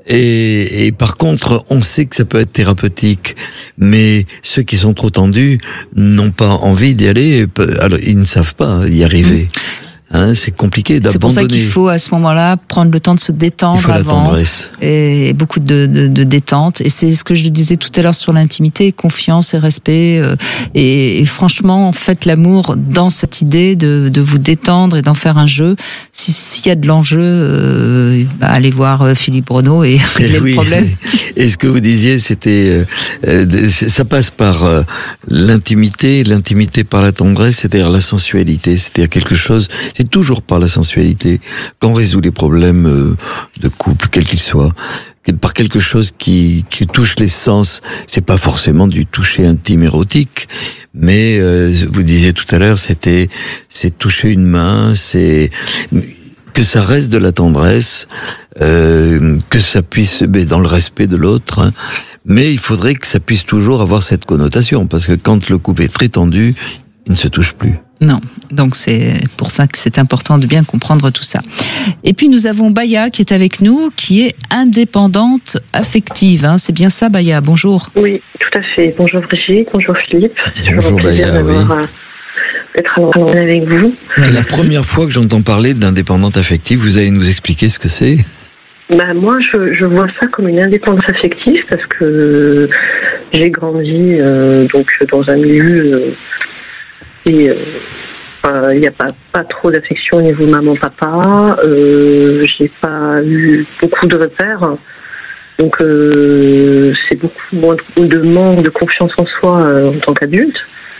Et, et par contre, on sait que ça peut être thérapeutique, mais ceux qui sont trop tendus n'ont pas envie d'y aller. Alors, ils ne savent pas y arriver. Mmh. Hein, c'est compliqué d'abandonner. C'est pour ça qu'il faut à ce moment-là prendre le temps de se détendre Il faut avant, la tendresse. Et beaucoup de, de, de détente. Et c'est ce que je disais tout à l'heure sur l'intimité, confiance et respect. Euh, et, et franchement, faites l'amour dans cette idée de, de vous détendre et d'en faire un jeu. Si, s'il y a de l'enjeu, euh, bah, allez voir euh, Philippe Breneau et régler oui. le problème. Et ce que vous disiez, c'était, euh, euh, ça passe par euh, l'intimité, l'intimité par la tendresse, c'est-à-dire la sensualité, c'est-à-dire quelque chose. C'est toujours par la sensualité qu'on résout les problèmes de couple, quels qu'ils soient, par quelque chose qui, qui touche les sens. C'est pas forcément du toucher intime érotique, mais euh, vous disiez tout à l'heure, c'était, c'est toucher une main, c'est que ça reste de la tendresse, euh, que ça puisse, mais dans le respect de l'autre. Hein, mais il faudrait que ça puisse toujours avoir cette connotation, parce que quand le couple est très tendu, il ne se touche plus. Non, donc c'est pour ça que c'est important de bien comprendre tout ça. Et puis nous avons Baya qui est avec nous, qui est indépendante affective. Hein. C'est bien ça, Baya? Bonjour. Oui, tout à fait. Bonjour Brigitte, bonjour Philippe. C'est bonjour toujours un plaisir Baya, d'avoir, oui. d'être à l'antenne avec vous. C'est la première fois que j'entends parler d'indépendante affective. Vous allez nous expliquer ce que c'est? Bah, moi, je, je vois ça comme une indépendance affective parce que j'ai grandi euh, donc dans un milieu... Euh, Et euh, il n'y a pas, pas trop d'affection au niveau maman-papa. Euh, j'ai pas eu beaucoup de repères. Donc, euh, c'est beaucoup moins de, de manque de confiance en soi euh, en tant qu'adulte.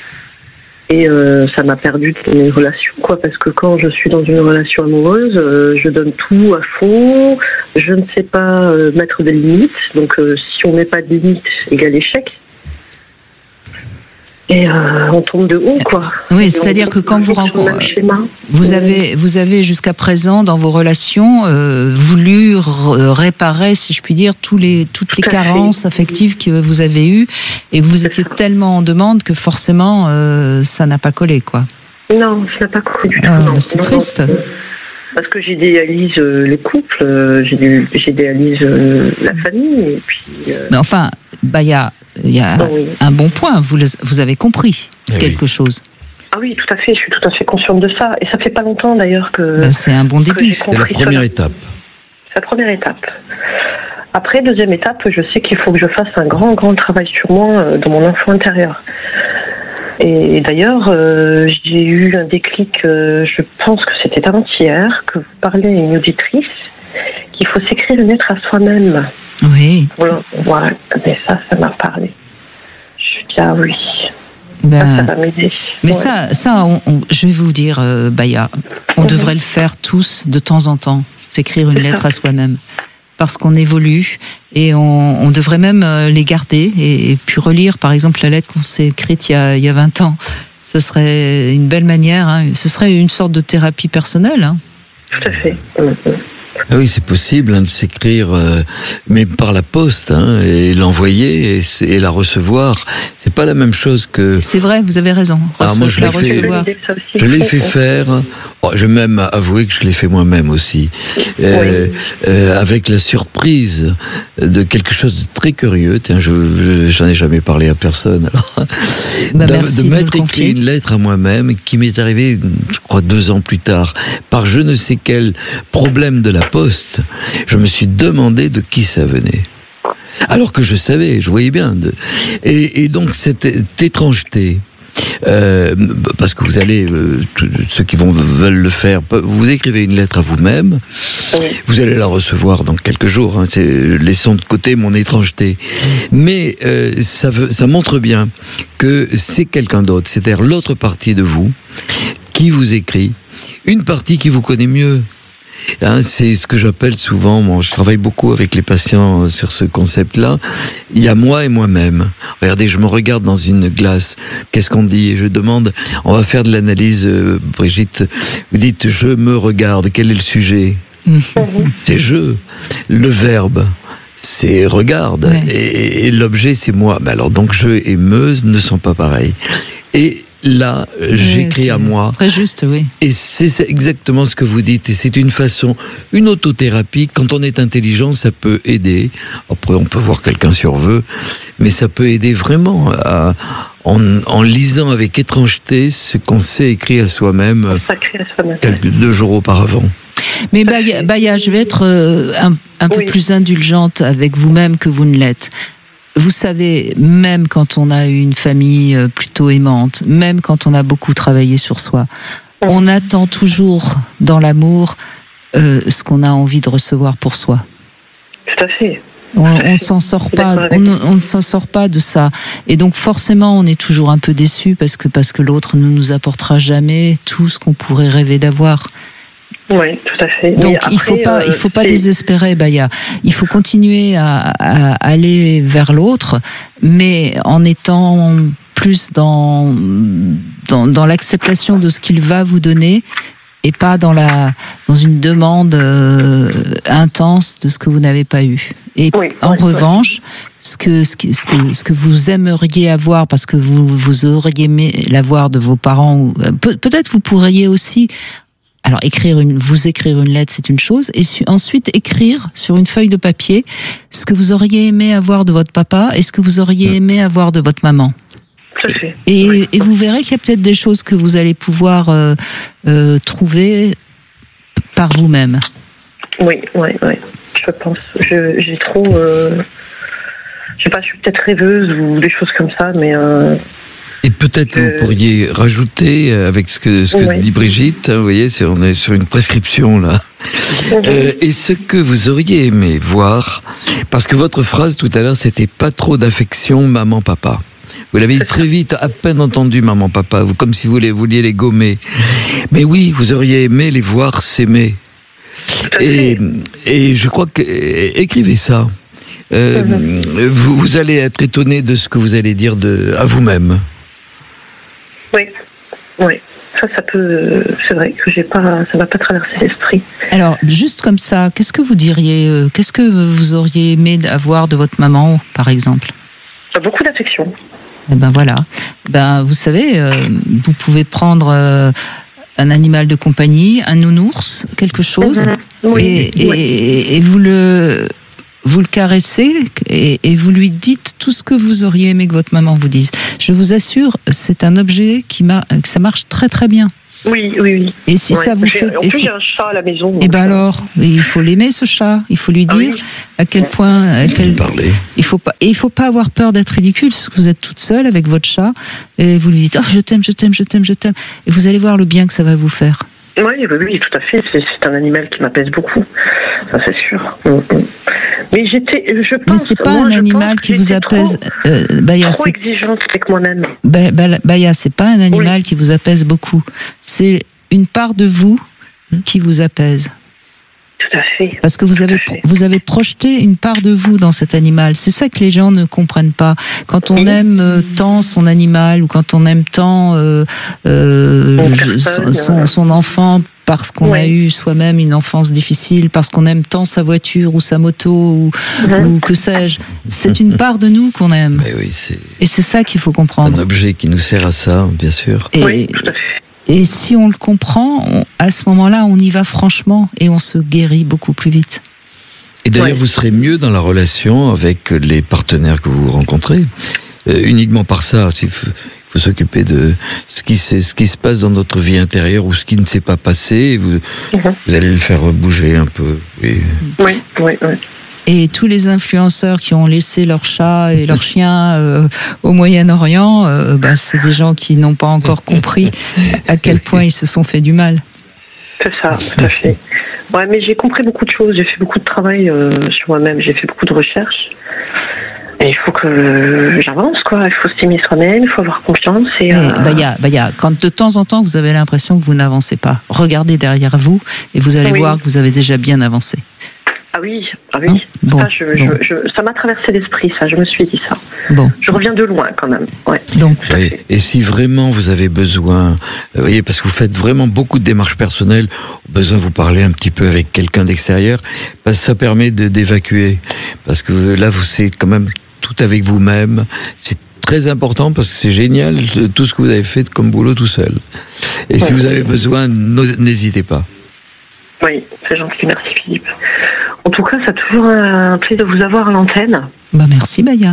Et euh, ça m'a perdu de mes relations, quoi. Parce que quand je suis dans une relation amoureuse, euh, je donne tout à fond. Je ne sais pas euh, mettre des limites. Donc, euh, si on met pas de limites, égale échec. Et euh, on tombe de haut, quoi. Oui, c'est-à-dire que quand vous rencontrez, vous avez, vous avez jusqu'à présent dans vos relations euh, voulu r- réparer, si je puis dire, tous les, toutes les carences affectives que vous avez eues, et vous étiez tellement en demande que forcément euh, ça n'a pas collé, quoi. Non, ça n'a pas collé du tout. Ah, non. c'est Non, triste. non, parce que j'idéalise euh, le couple, euh, j'idéalise euh, la famille, et puis. Euh... Mais enfin, bah il y a, il y a Oh, oui. un bon point. Vous, les- vous avez compris Eh quelque oui. chose. Ah oui, tout à fait, je suis tout à fait consciente de ça. Et ça fait pas longtemps d'ailleurs que. Ben, c'est un bon que début. j'ai C'est la compris première cela. étape. C'est la première étape. Après, deuxième étape, je sais qu'il faut que je fasse un grand, grand travail sur moi, euh, dans mon enfant intérieur. Et d'ailleurs, euh, j'ai eu un déclic, euh, je pense que c'était avant-hier, que vous parlez à une auditrice, qu'il faut s'écrire une lettre à soi-même. Oui. Voilà, voilà. Mais ça, ça m'a parlé. Je dis, ah oui. Ben, ça, ça va m'aider. Mais Ouais. ça, ça on- on- je vais vous dire, euh, Baya, on devrait le faire tous de temps en temps, s'écrire une C'est lettre ça. à soi-même. Parce qu'on évolue et on, on devrait même euh, les garder et, et puis relire, par exemple, la lettre qu'on s'est écrite il y a, il y a vingt ans. Ce serait une belle manière, hein. Ce serait une sorte de thérapie personnelle. Hein. Tout à fait. Ah oui, c'est possible hein, de s'écrire, euh, mais par la poste, hein, et l'envoyer et, c'est- et la recevoir. C'est pas la même chose que. C'est vrai, vous avez raison. Ah, Rece- moi, je la l'ai fait- recevoir. Je l'ai fait faire. Oh, je vais même avouer que je l'ai fait moi-même aussi, euh, euh, avec la surprise de quelque chose de très curieux. Tiens, je, je- j'en ai jamais parlé à personne. Alors, Bah, de, merci de de nous m'être le confier. écrit une lettre à moi-même qui m'est arrivée, je crois, deux ans plus tard, par je ne sais quel problème de la poste. Je me suis demandé de qui ça venait. Alors que je savais, je voyais bien. De... Et, et donc cette étrangeté, euh, parce que vous allez, euh, tous ceux qui vont veulent le faire, vous écrivez une lettre à vous-même, vous allez la recevoir dans quelques jours. Hein, c'est, laissons de côté mon étrangeté, mais euh, ça, veut, ça montre bien que c'est quelqu'un d'autre, c'est-à-dire l'autre partie de vous qui vous écrit, une partie qui vous connaît mieux. Hein, c'est ce que j'appelle souvent, moi, je travaille beaucoup avec les patients sur ce concept-là, il y a moi et moi-même. Regardez, je me regarde dans une glace, qu'est-ce qu'on dit? Et je demande, on va faire de l'analyse, euh, Brigitte, vous dites, je me regarde, quel est le sujet? C'est je, le verbe. C'est regarde, ouais. et, et l'objet c'est moi. Mais alors donc je et me ne sont pas pareils. Et là, j'écris oui, à moi. Très juste, oui. Et c'est exactement ce que vous dites. Et c'est une façon, une autothérapie. Quand on est intelligent, ça peut aider. Après, on peut voir quelqu'un sur vœu, mais ça peut aider vraiment à, en, en lisant avec étrangeté ce qu'on s'est écrit à soi-même quelques deux jours auparavant. Mais Baya, Baya, je vais être euh, un, un peu oui. plus indulgente avec vous-même que vous ne l'êtes. Vous savez, même quand on a une famille plutôt aimante, même quand on a beaucoup travaillé sur soi, on attend toujours dans l'amour euh, ce qu'on a envie de recevoir pour soi. Tout à fait. On, on s'en sort pas, on, on ne s'en sort pas de ça. Et donc forcément, on est toujours un peu déçu parce que parce que l'autre ne nous apportera jamais tout ce qu'on pourrait rêver d'avoir. Oui, tout à fait. Donc après, il faut pas, euh, il faut pas c'est... désespérer, Baya. Il faut continuer à, à aller vers l'autre, mais en étant plus dans dans, dans l'acceptation de ce qu'il va vous donner et pas dans la dans une demande euh, intense de ce que vous n'avez pas eu. Et oui, en oui, revanche, oui. ce que ce que ce que ce que vous aimeriez avoir parce que vous vous auriez aimé l'avoir de vos parents, ou peut, peut-être vous pourriez aussi. Alors écrire une, vous écrire une lettre, c'est une chose, et su, ensuite écrire sur une feuille de papier ce que vous auriez aimé avoir de votre papa et ce que vous auriez aimé avoir de votre maman. Tout à fait. Et, oui. et vous verrez qu'il y a peut-être des choses que vous allez pouvoir euh, euh, trouver par vous-même. Oui, oui, oui. Je pense. Je, j'ai trop. Euh, je sais pas, je suis peut-être rêveuse ou des choses comme ça, mais. Euh, Et peut-être que vous pourriez rajouter avec ce que, ce que ouais. dit Brigitte, hein, vous voyez, c'est, on est sur une prescription là, mmh. euh, et ce que vous auriez aimé voir, parce que votre phrase tout à l'heure, c'était pas trop d'affection maman-papa. Vous l'avez dit très vite, à peine entendu maman-papa, vous, comme si vous les, vouliez les gommer. Mais oui, vous auriez aimé les voir s'aimer. Et, et je crois que, écrivez ça. Euh, mmh. vous, vous allez être étonné de ce que vous allez dire de, à vous-même. Oui, oui. Ça, ça peut. C'est vrai que j'ai pas. Ça va pas traverser l'esprit. Alors, juste comme ça, qu'est-ce que vous diriez euh, Qu'est-ce que vous auriez aimé avoir de votre maman, par exemple? Beaucoup d'affection. Eh ben voilà. Ben vous savez, euh, vous pouvez prendre euh, un animal de compagnie, un nounours, quelque chose, Mm-hmm. Oui, et, oui. et, et vous le vous le caressez et, et vous lui dites tout ce que vous auriez aimé que votre maman vous dise. Je vous assure, c'est un objet qui mar- que ça marche très très bien. Oui, oui, oui. Et si Ouais. ça vous J'ai- fait, En et plus, si- j'ai un chat à la maison. et donc, ben euh, alors, il faut l'aimer ce chat. Il faut lui Ah dire oui. à quel point. À quel... Parler. Il faut pas. Et il faut pas avoir peur d'être ridicule. Parce que vous êtes toute seule avec votre chat et vous lui dites oh je t'aime, je t'aime, je t'aime, je t'aime. Et vous allez voir le bien que ça va vous faire. Oui, oui, oui, tout à fait. C'est, c'est un animal qui m'appelle beaucoup. Ça, c'est sûr. Mm, mm. Mais j'étais, je pense. Mais c'est pas moi, un je animal pense qui que vous j'étais apaise. Trop, Euh, Baya, trop c'est exigeante avec moi-même. Ba- Ba- Baya, c'est pas un animal qui vous apaise beaucoup. C'est une part de vous qui vous apaise. Tout à fait. Parce que vous avez, vous avez projeté une part de vous dans cet animal. C'est ça que les gens ne comprennent pas. Quand on aime euh, tant son animal ou quand on aime tant euh, euh, Une je- personne, son, euh, son enfant parce qu'on a Ouais. eu soi-même une enfance difficile, parce qu'on aime tant sa voiture ou sa moto ou, Mhm. ou que sais-je, c'est une part de nous qu'on aime. Mais oui, c'est Et c'est ça qu'il faut comprendre. un objet qui nous sert à ça, bien sûr. Et, Oui, tout à fait. et si on le comprend, on- à ce moment-là, on y va franchement et on se guérit beaucoup plus vite. Et d'ailleurs, Ouais. vous serez mieux dans la relation avec les partenaires que vous rencontrez. Euh, uniquement par ça, il faut, il faut s'occuper de ce qui, se- ce qui se passe dans notre vie intérieure ou ce qui ne s'est pas passé. Et vous, Mhm. vous allez le faire bouger un peu. Et Oui, oui, oui. Et tous les influenceurs qui ont laissé leur chat et leur chien euh, au Moyen-Orient, euh, bah, c'est des gens qui n'ont pas encore compris à quel point ils se sont fait du mal. C'est ça, tout à fait. Ouais, mais j'ai compris beaucoup de choses. J'ai fait beaucoup de travail euh, sur moi-même. J'ai fait beaucoup de recherches. Et il faut que j'avance, quoi. Il faut s'aimer soi-même, il faut avoir confiance. Et, euh, Et, bah, y a, bah, y a, quand de temps en temps vous avez l'impression que vous n'avancez pas, regardez derrière vous et vous allez Oui. voir que vous avez déjà bien avancé. Ah oui, ah oui. Hein Bon, ça, je, bon. je, je- ça m'a traversé l'esprit, ça. Je me suis dit ça. Bon, Je reviens de loin, quand même. Ouais. donc Oui. Et si vraiment vous avez besoin, vous voyez, parce que vous faites vraiment beaucoup de démarches personnelles, au besoin vous parler un petit peu avec quelqu'un d'extérieur, parce que ça permet de, d'évacuer. Parce que là, vous c'est quand même tout avec vous-même. C'est très important parce que c'est génial tout ce que vous avez fait comme boulot tout seul. Et si Ouais. vous avez besoin, n'os- n'hésitez pas. Oui, c'est gentil. Merci, Philippe. En tout cas, c'est toujours un plaisir de vous avoir à l'antenne. bah, merci Baya.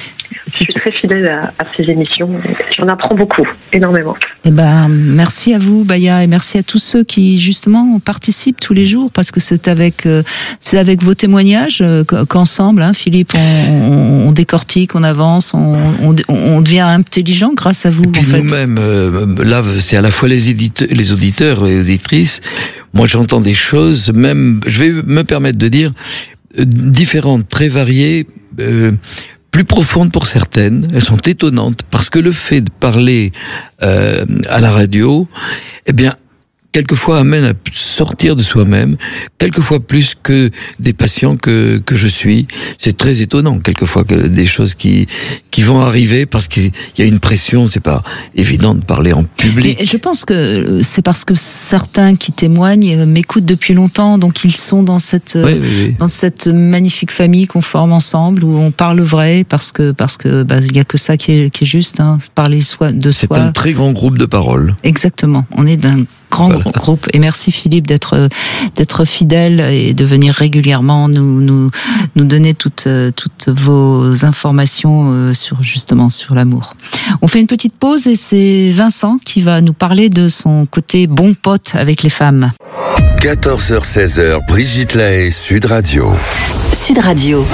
Je suis très fidèle à, à ces émissions. J'en apprends beaucoup, énormément. Eh ben, merci à vous, Baya, et merci à tous ceux qui justement participent tous les jours, parce que c'est avec euh, c'est avec vos témoignages euh, qu'ensemble, hein, Philippe, on, on, on décortique, on avance, on, on, on devient intelligent grâce à vous. Et puis en fait. nous-mêmes, euh, là, c'est à la fois les, éditeurs, les auditeurs et auditrices. Moi, j'entends des choses, même, je vais me permettre de dire, euh, différentes, très variées, euh, plus profondes pour certaines. Elles sont étonnantes parce que le fait de parler euh, à la radio, eh bien, quelquefois amène à sortir de soi-même, quelquefois plus que des patients que que je suis. C'est très étonnant, quelquefois, que des choses qui qui vont arriver parce qu'il y a une pression. C'est pas évident de parler en public. Mais je pense que c'est parce que certains qui témoignent m'écoutent depuis longtemps, donc ils sont dans cette Oui, oui, oui. dans cette magnifique famille qu'on forme ensemble, où on parle vrai, parce que parce que bah, il y a que ça qui est qui est juste, hein, parler soi de C'est soi. un très grand groupe de paroles. Exactement. On est d'un grand Voilà. groupe. Et merci Philippe d'être d'être fidèle et de venir régulièrement nous nous nous donner toutes toutes vos informations euh, sur justement sur l'amour. On fait une petite pause et c'est Vincent qui va nous parler de son côté bon pote avec les femmes. quatorze heures seize heures, Brigitte Lahaie, Sud Radio. Sud Radio.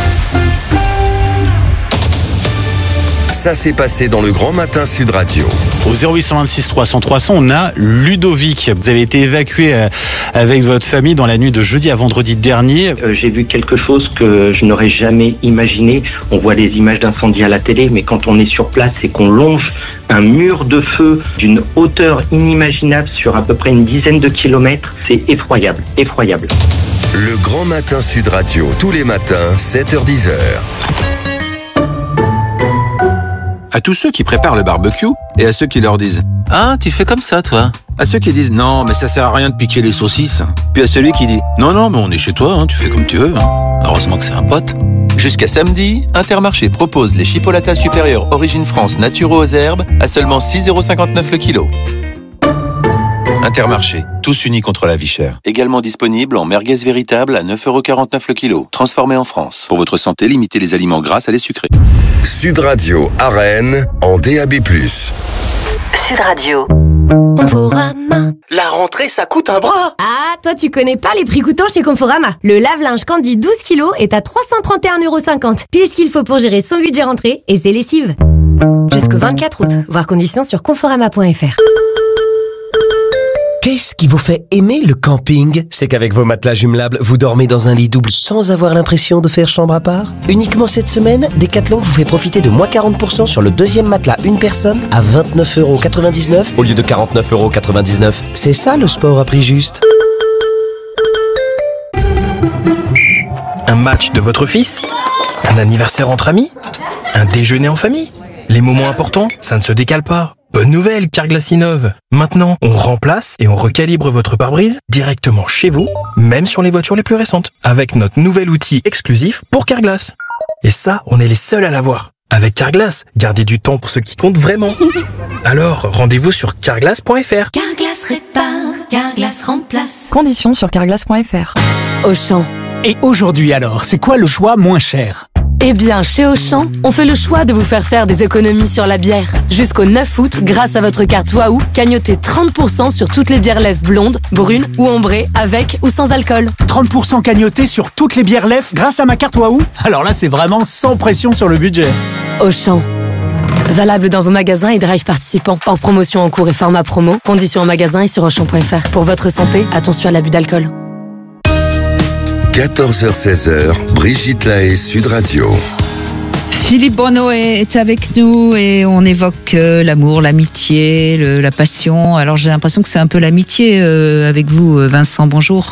Ça s'est passé dans le Grand Matin Sud Radio. Au zéro huit cent vingt-six trois cents trois cents, on a Ludovic. Vous avez été évacué euh, avec votre famille dans la nuit de jeudi à vendredi dernier. Euh, j'ai vu quelque chose que je n'aurais jamais imaginé. On voit les images d'incendie à la télé, mais quand on est sur place et qu'on longe un mur de feu d'une hauteur inimaginable sur à peu près une dizaine de kilomètres, c'est effroyable, effroyable. Le Grand Matin Sud Radio, tous les matins, sept heures dix heures. À tous ceux qui préparent le barbecue et à ceux qui leur disent Ah, tu fais comme ça, toi. À ceux qui disent non, mais ça sert à rien de piquer les saucisses. Puis à celui qui dit non, non, mais on est chez toi, hein, tu fais comme tu veux. Hein. Heureusement que c'est un pote. Jusqu'à samedi, Intermarché propose les chipolatas supérieurs Origine France naturaux aux herbes à seulement six euros cinquante-neuf le kilo. Intermarché, tous unis contre la vie chère. Également disponible en merguez véritable à neuf euros quarante-neuf le kilo. Transformé en France. Pour votre santé, limitez les aliments gras à les sucrés. Sud Radio à Rennes en D A B plus. Sud Radio. Conforama. La rentrée, ça coûte un bras. Ah, toi tu connais pas les prix coûtants chez Conforama. Le lave-linge Candy douze kilos est à trois cent trente et un euros cinquante. Pile ce qu'il faut pour gérer son budget rentrée et ses lessives. Jusqu'au vingt-quatre août. Voir conditions sur conforama point f r. Qu'est-ce qui vous fait aimer le camping? C'est qu'avec vos matelas jumelables, vous dormez dans un lit double sans avoir l'impression de faire chambre à part. Uniquement cette semaine, Decathlon vous fait profiter de moins quarante pour cent sur le deuxième matelas une personne à vingt-neuf euros quatre-vingt-dix-neuf au lieu de quarante-neuf euros quatre-vingt-dix-neuf. C'est ça le sport à prix juste. Un match de votre fils? Un anniversaire entre amis? Un déjeuner en famille? Les moments importants, ça ne se décale pas. Bonne nouvelle, Carglass innove. Maintenant, on remplace et on recalibre votre pare-brise directement chez vous, même sur les voitures les plus récentes, avec notre nouvel outil exclusif pour Carglass. Et ça, on est les seuls à l'avoir. Avec Carglass, gardez du temps pour ce qui compte vraiment. Alors, rendez-vous sur carglass point f r. Carglass répare, Carglass remplace. Conditions sur carglass point f r. Auchan. Et aujourd'hui alors, c'est quoi le choix moins cher? Eh bien, chez Auchan, on fait le choix de vous faire faire des économies sur la bière. Jusqu'au neuf août, grâce à votre carte Waouh, cagnotez trente pour cent sur toutes les bières lèvres blondes, brunes ou ambrées, avec ou sans alcool. trente pour cent cagnotés sur toutes les bières lèvres grâce à ma carte Waouh? Alors là, c'est vraiment sans pression sur le budget. Auchan. Valable dans vos magasins et drive participants. Hors promotion en cours et format promo. Conditions en magasin et sur auchan point f r. Pour votre santé, attention à l'abus d'alcool. quatorze heures seize, Brigitte Lahaie, Sud Radio. Philippe Bruno est avec nous et on évoque euh, l'amour, l'amitié, le, la passion. Alors j'ai l'impression que c'est un peu l'amitié euh, avec vous, Vincent. Bonjour.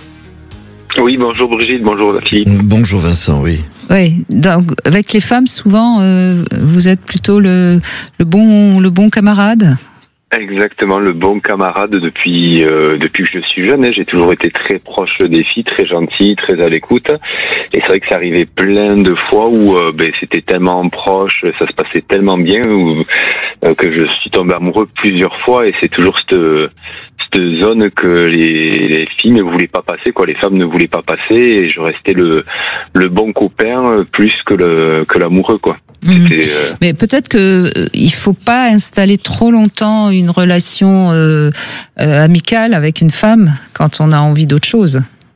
Oui, bonjour Brigitte, bonjour Philippe. Bonjour Vincent, oui. Oui, donc avec les femmes, souvent, euh, vous êtes plutôt le, le, bon, le bon camarade. Exactement, le bon camarade depuis euh, depuis que je suis jeune. Hein, j'ai toujours été très proche des filles, très gentil, très à l'écoute. Et c'est vrai que ça arrivait plein de fois où euh, ben, c'était tellement proche, ça se passait tellement bien où, euh, que je suis tombé amoureux plusieurs fois. Et c'est toujours cette cette zone que les, les filles ne voulaient pas passer, quoi. Les femmes ne voulaient pas passer. Et je restais le le bon copain plus que le que l'amoureux, quoi. Mmh. Euh... Mais peut-être que euh, il faut pas installer trop longtemps une relation euh, euh, amicale avec une femme quand on a envie d'autre chose.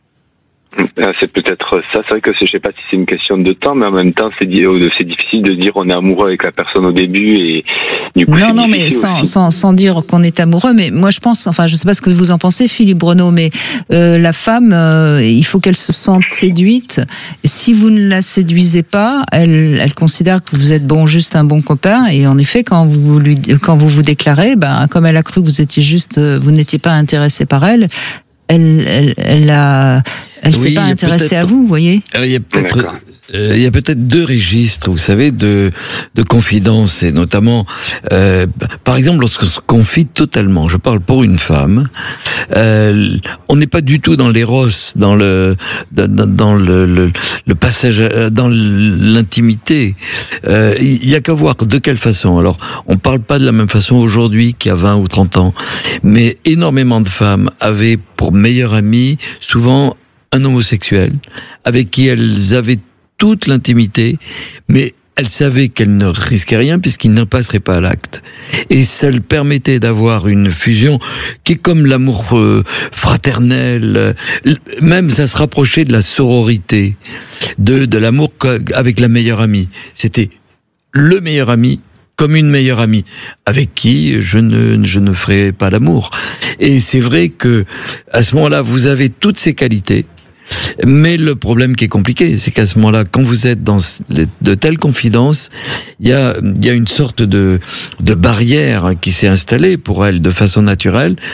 C'est peut-être ça, c'est vrai que je sais pas si c'est une question de temps, mais en même temps c'est, c'est difficile de dire on est amoureux avec la personne au début et du coup. Non, non, mais sans, sans, sans dire qu'on est amoureux, mais moi je pense, enfin je sais pas ce que vous en pensez, Philippe Bruno, mais euh, la femme, euh, il faut qu'elle se sente séduite. Et si vous ne la séduisez pas, elle, elle considère que vous êtes bon, juste un bon copain. Et en effet, quand vous lui, quand vous vous déclarez, ben comme elle a cru que vous étiez juste, vous n'étiez pas intéressé par elle. Elle, elle, elle a, elle oui, s'est pas intéressée à vous, vous voyez. Alors, il y a peut-être, euh, il y a peut-être deux registres, vous savez, de de confidence, et notamment, euh, par exemple, lorsqu'on se confie totalement. Je parle pour une femme. Euh, on n'est pas du tout dans l'éros, dans le dans, dans le, le le passage, dans l'intimité. Euh, il y a qu'à voir de quelle façon. Alors, on parle pas de la même façon aujourd'hui qu'il y a vingt ou trente ans, mais énormément de femmes avaient pour meilleur ami souvent un homosexuel avec qui elles avaient toute l'intimité, mais elles savaient qu'elles ne risquaient rien puisqu'ils ne passeraient pas à l'acte. Et ça leur permettait d'avoir une fusion qui est comme l'amour euh, fraternel, même ça se rapprochait de la sororité, de, de l'amour avec la meilleure amie. C'était le meilleur ami comme une meilleure amie, avec qui je ne, je ne ferai pas l'amour. Et c'est vrai que, à ce moment-là, vous avez toutes ces qualités, mais le problème qui est compliqué, c'est qu'à ce moment-là, quand vous êtes dans de telles confidences, il y a, il y a une sorte de, de barrière qui s'est installée pour elle de façon naturelle,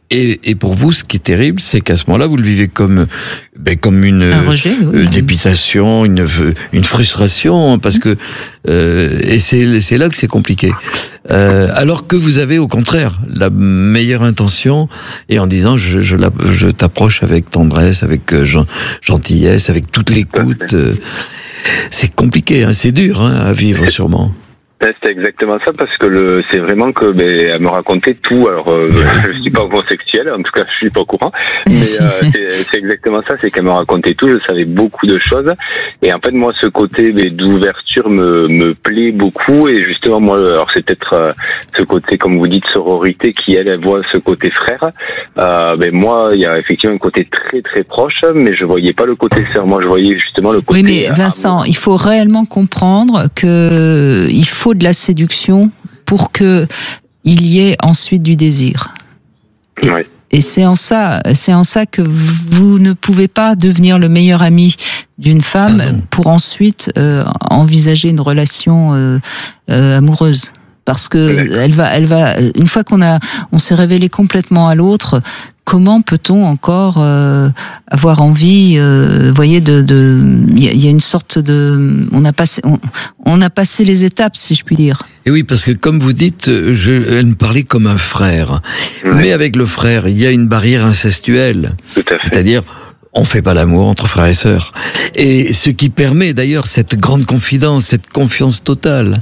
Et, et pour vous, ce qui est terrible, c'est qu'à ce moment-là, vous le vivez comme, ben, comme une un rejet, oui. euh, dépitation, une, une frustration, parce que euh, et c'est, c'est là que c'est compliqué. Euh, alors que vous avez au contraire la meilleure intention, et en disant je, je, la, je t'approche avec tendresse, avec euh, gentillesse, avec toute l'écoute. Euh, c'est compliqué, hein, c'est dur hein, à vivre sûrement. C'était exactement ça, parce que le, c'est vraiment que, ben, elle me racontait tout. Alors, euh, je suis pas homosexuel, en tout cas, je suis pas au courant. Mais euh, c'est, c'est exactement ça, c'est qu'elle me racontait tout. Je savais beaucoup de choses. Et en fait, moi, ce côté ben, d'ouverture me, me plaît beaucoup. Et justement, moi, alors c'est peut-être euh, ce côté, comme vous dites, sororité, qui elle, elle voit ce côté frère. Euh, ben moi, il y a effectivement un côté très très proche, mais je voyais pas le côté sœur. Moi, je voyais justement le côté. Oui, mais Vincent, amour. Il faut réellement comprendre que il faut de la séduction pour que il y ait ensuite du désir. Et, oui. et c'est en ça, c'est en ça que vous ne pouvez pas devenir le meilleur ami d'une femme Pardon. pour ensuite euh, envisager une relation euh, euh, amoureuse. Parce que elle va, elle va. Une fois qu'on a, on s'est révélé complètement à l'autre. Comment peut-on encore euh, avoir envie, euh, vous voyez, de, de, il y, y a une sorte de, on a passé, on, on a passé les étapes, si je puis dire. Et oui, parce que comme vous dites, je, elle me parlait comme un frère, oui. mais avec le frère, il y a une barrière incestuelle, tout à fait. C'est-à-dire. On fait pas l'amour entre frères et sœurs. Et ce qui permet d'ailleurs cette grande confidence, cette confiance totale.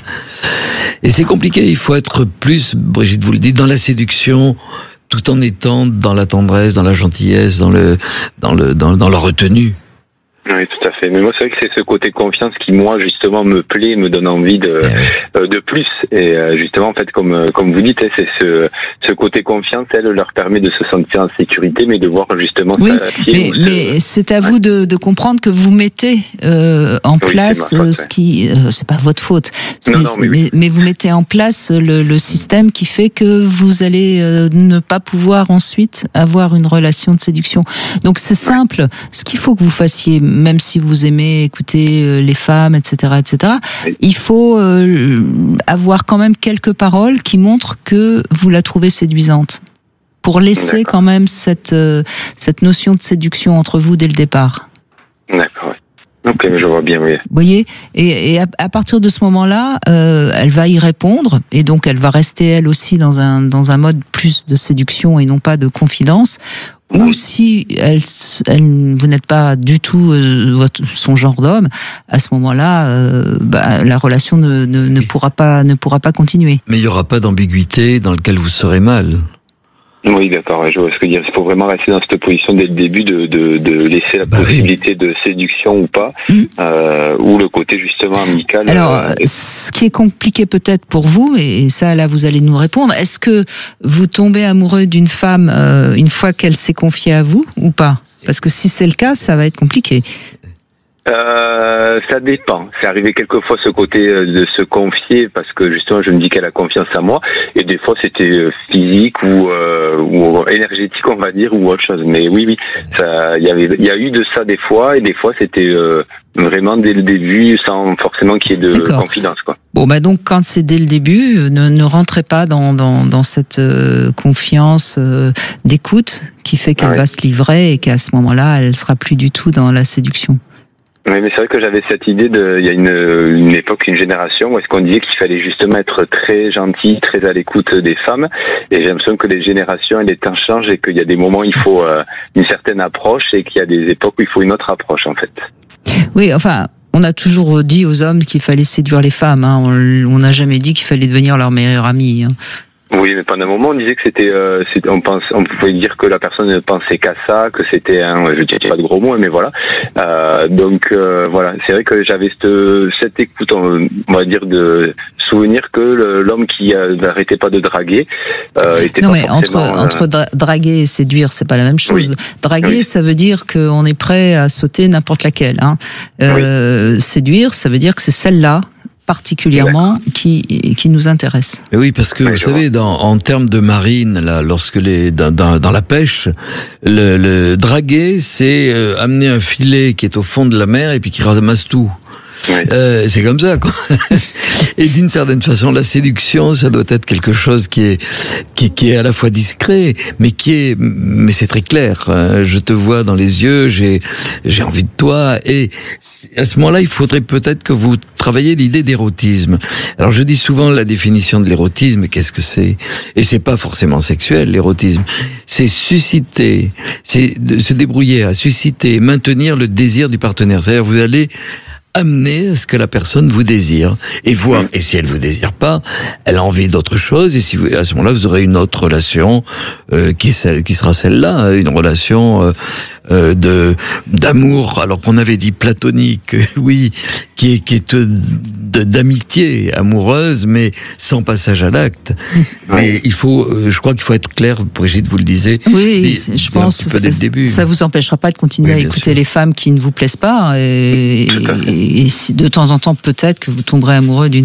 Et c'est compliqué, il faut être plus, Brigitte vous le dit, dans la séduction, tout en étant dans la tendresse, dans la gentillesse, dans le, dans le, dans, dans la retenue. Oui, tout à fait. Mais moi, c'est vrai que c'est ce côté confiance qui, moi, justement, me plaît, me donne envie de, euh, de plus. Et euh, justement, en fait, comme, comme vous dites, c'est ce, ce côté confiance, elle leur permet de se sentir en sécurité, mais de voir justement oui, ça. Mais, mais c'est à vous de, de comprendre que vous mettez euh, en oui, place faute, ce qui, euh, c'est pas votre faute, non, mais, non, mais, mais, oui. mais vous mettez en place le, le système qui fait que vous allez euh, ne pas pouvoir ensuite avoir une relation de séduction. Donc c'est simple. Ce qu'il faut que vous fassiez, même si vous aimez écouter les femmes, et cetera, et cetera, oui. il faut euh, avoir quand même quelques paroles qui montrent que vous la trouvez séduisante, pour laisser D'accord. quand même cette, euh, cette notion de séduction entre vous dès le départ. D'accord, oui. Ok, je vois bien, oui. Vous voyez, et, et à, à partir de ce moment-là, euh, elle va y répondre, et donc elle va rester elle aussi dans un, dans un mode plus de séduction et non pas de confidence. Ou si elle, elle, vous n'êtes pas du tout euh, votre, son genre d'homme, à ce moment-là, euh, bah, la relation ne, ne, ne pourra pas, ne pourra pas continuer. Mais il n'y aura pas d'ambiguïté dans laquelle vous serez mal. Oui, d'accord, je vois ce que dire. Il faut vraiment rester dans cette position dès le début de, de, de laisser la bah possibilité oui. de séduction ou pas, mmh. euh, ou le côté justement amical. Alors, euh, ce qui est compliqué peut-être pour vous, et ça là vous allez nous répondre, est-ce que vous tombez amoureux d'une femme euh, une fois qu'elle s'est confiée à vous ou pas ? Parce que si c'est le cas, ça va être compliqué. Euh, ça dépend. C'est arrivé quelquefois ce côté de se confier parce que justement je me dis qu'elle a confiance en moi, et des fois c'était physique ou, euh, ou énergétique on va dire, ou autre chose. Mais oui oui, ça, il y avait, il y a eu de ça des fois, et des fois c'était euh, vraiment dès le début sans forcément qu'il y ait de D'accord. confidence quoi. Bon bah donc quand c'est dès le début, ne, ne rentrez pas dans dans, dans cette euh, confiance euh, d'écoute qui fait qu'elle ah oui. va se livrer et qu'à ce moment-là elle sera plus du tout dans la séduction. Oui, mais c'est vrai que j'avais cette idée de, il y a une, une époque, une génération où est-ce qu'on disait qu'il fallait justement être très gentil, très à l'écoute des femmes. Et j'ai l'impression que les générations, les temps changent et qu'il y a des moments où il faut euh, une certaine approche et qu'il y a des époques où il faut une autre approche, en fait. Oui, enfin, on a toujours dit aux hommes qu'il fallait séduire les femmes. Hein. On n'a jamais dit qu'il fallait devenir leur meilleur ami. Hein. Oui, mais pendant un moment, on disait que c'était, euh, c'était on pense, on pouvait dire que la personne ne pensait qu'à ça, que c'était un, je dirais pas de gros mots, mais voilà. Euh, donc euh, voilà, c'est vrai que j'avais cette, cette écoute, on va dire, de souvenir que le, l'homme qui euh, n'arrêtait pas de draguer euh, était non, pas mais forcément... entre, euh... entre dra- draguer et séduire, c'est pas la même chose. Oui. Draguer, oui. ça veut dire qu'on est prêt à sauter n'importe laquelle. Hein. Euh, oui. Séduire, ça veut dire que c'est celle-là particulièrement qui qui nous intéresse. Mais oui, parce que oui, vous savez, dans, en termes de marine, là, lorsque les dans, dans, dans la pêche, le, le draguer, c'est euh, amener un filet qui est au fond de la mer et puis qui ramasse tout. Euh, c'est comme ça, quoi. Et d'une certaine façon, la séduction, ça doit être quelque chose qui est, qui, qui est à la fois discret, mais qui est, mais c'est très clair. Je te vois dans les yeux, j'ai, j'ai envie de toi. Et à ce moment-là, il faudrait peut-être que vous travailliez l'idée d'érotisme. Alors, je dis souvent la définition de l'érotisme, qu'est-ce que c'est? Et c'est pas forcément sexuel, l'érotisme. C'est susciter, c'est de se débrouiller à susciter, maintenir le désir du partenaire. C'est-à-dire, vous allez amener à ce que la personne vous désire et voir, et si elle vous désire pas, elle a envie d'autre chose, et si vous, à ce moment-là, vous aurez une autre relation euh, qui, celle, qui sera celle-là, une relation euh, euh, de d'amour, alors qu'on avait dit platonique, oui, qui est, qui est de, d'amitié amoureuse, mais sans passage à l'acte. Mais il faut, je crois qu'il faut être clair, Brigitte, vous le disiez. Oui, dit, je pense que dès le début. Ça vous empêchera pas de continuer oui, à écouter sûr. les femmes qui ne vous plaisent pas, et, et, et si de temps en temps peut-être que vous tomberez amoureux d'une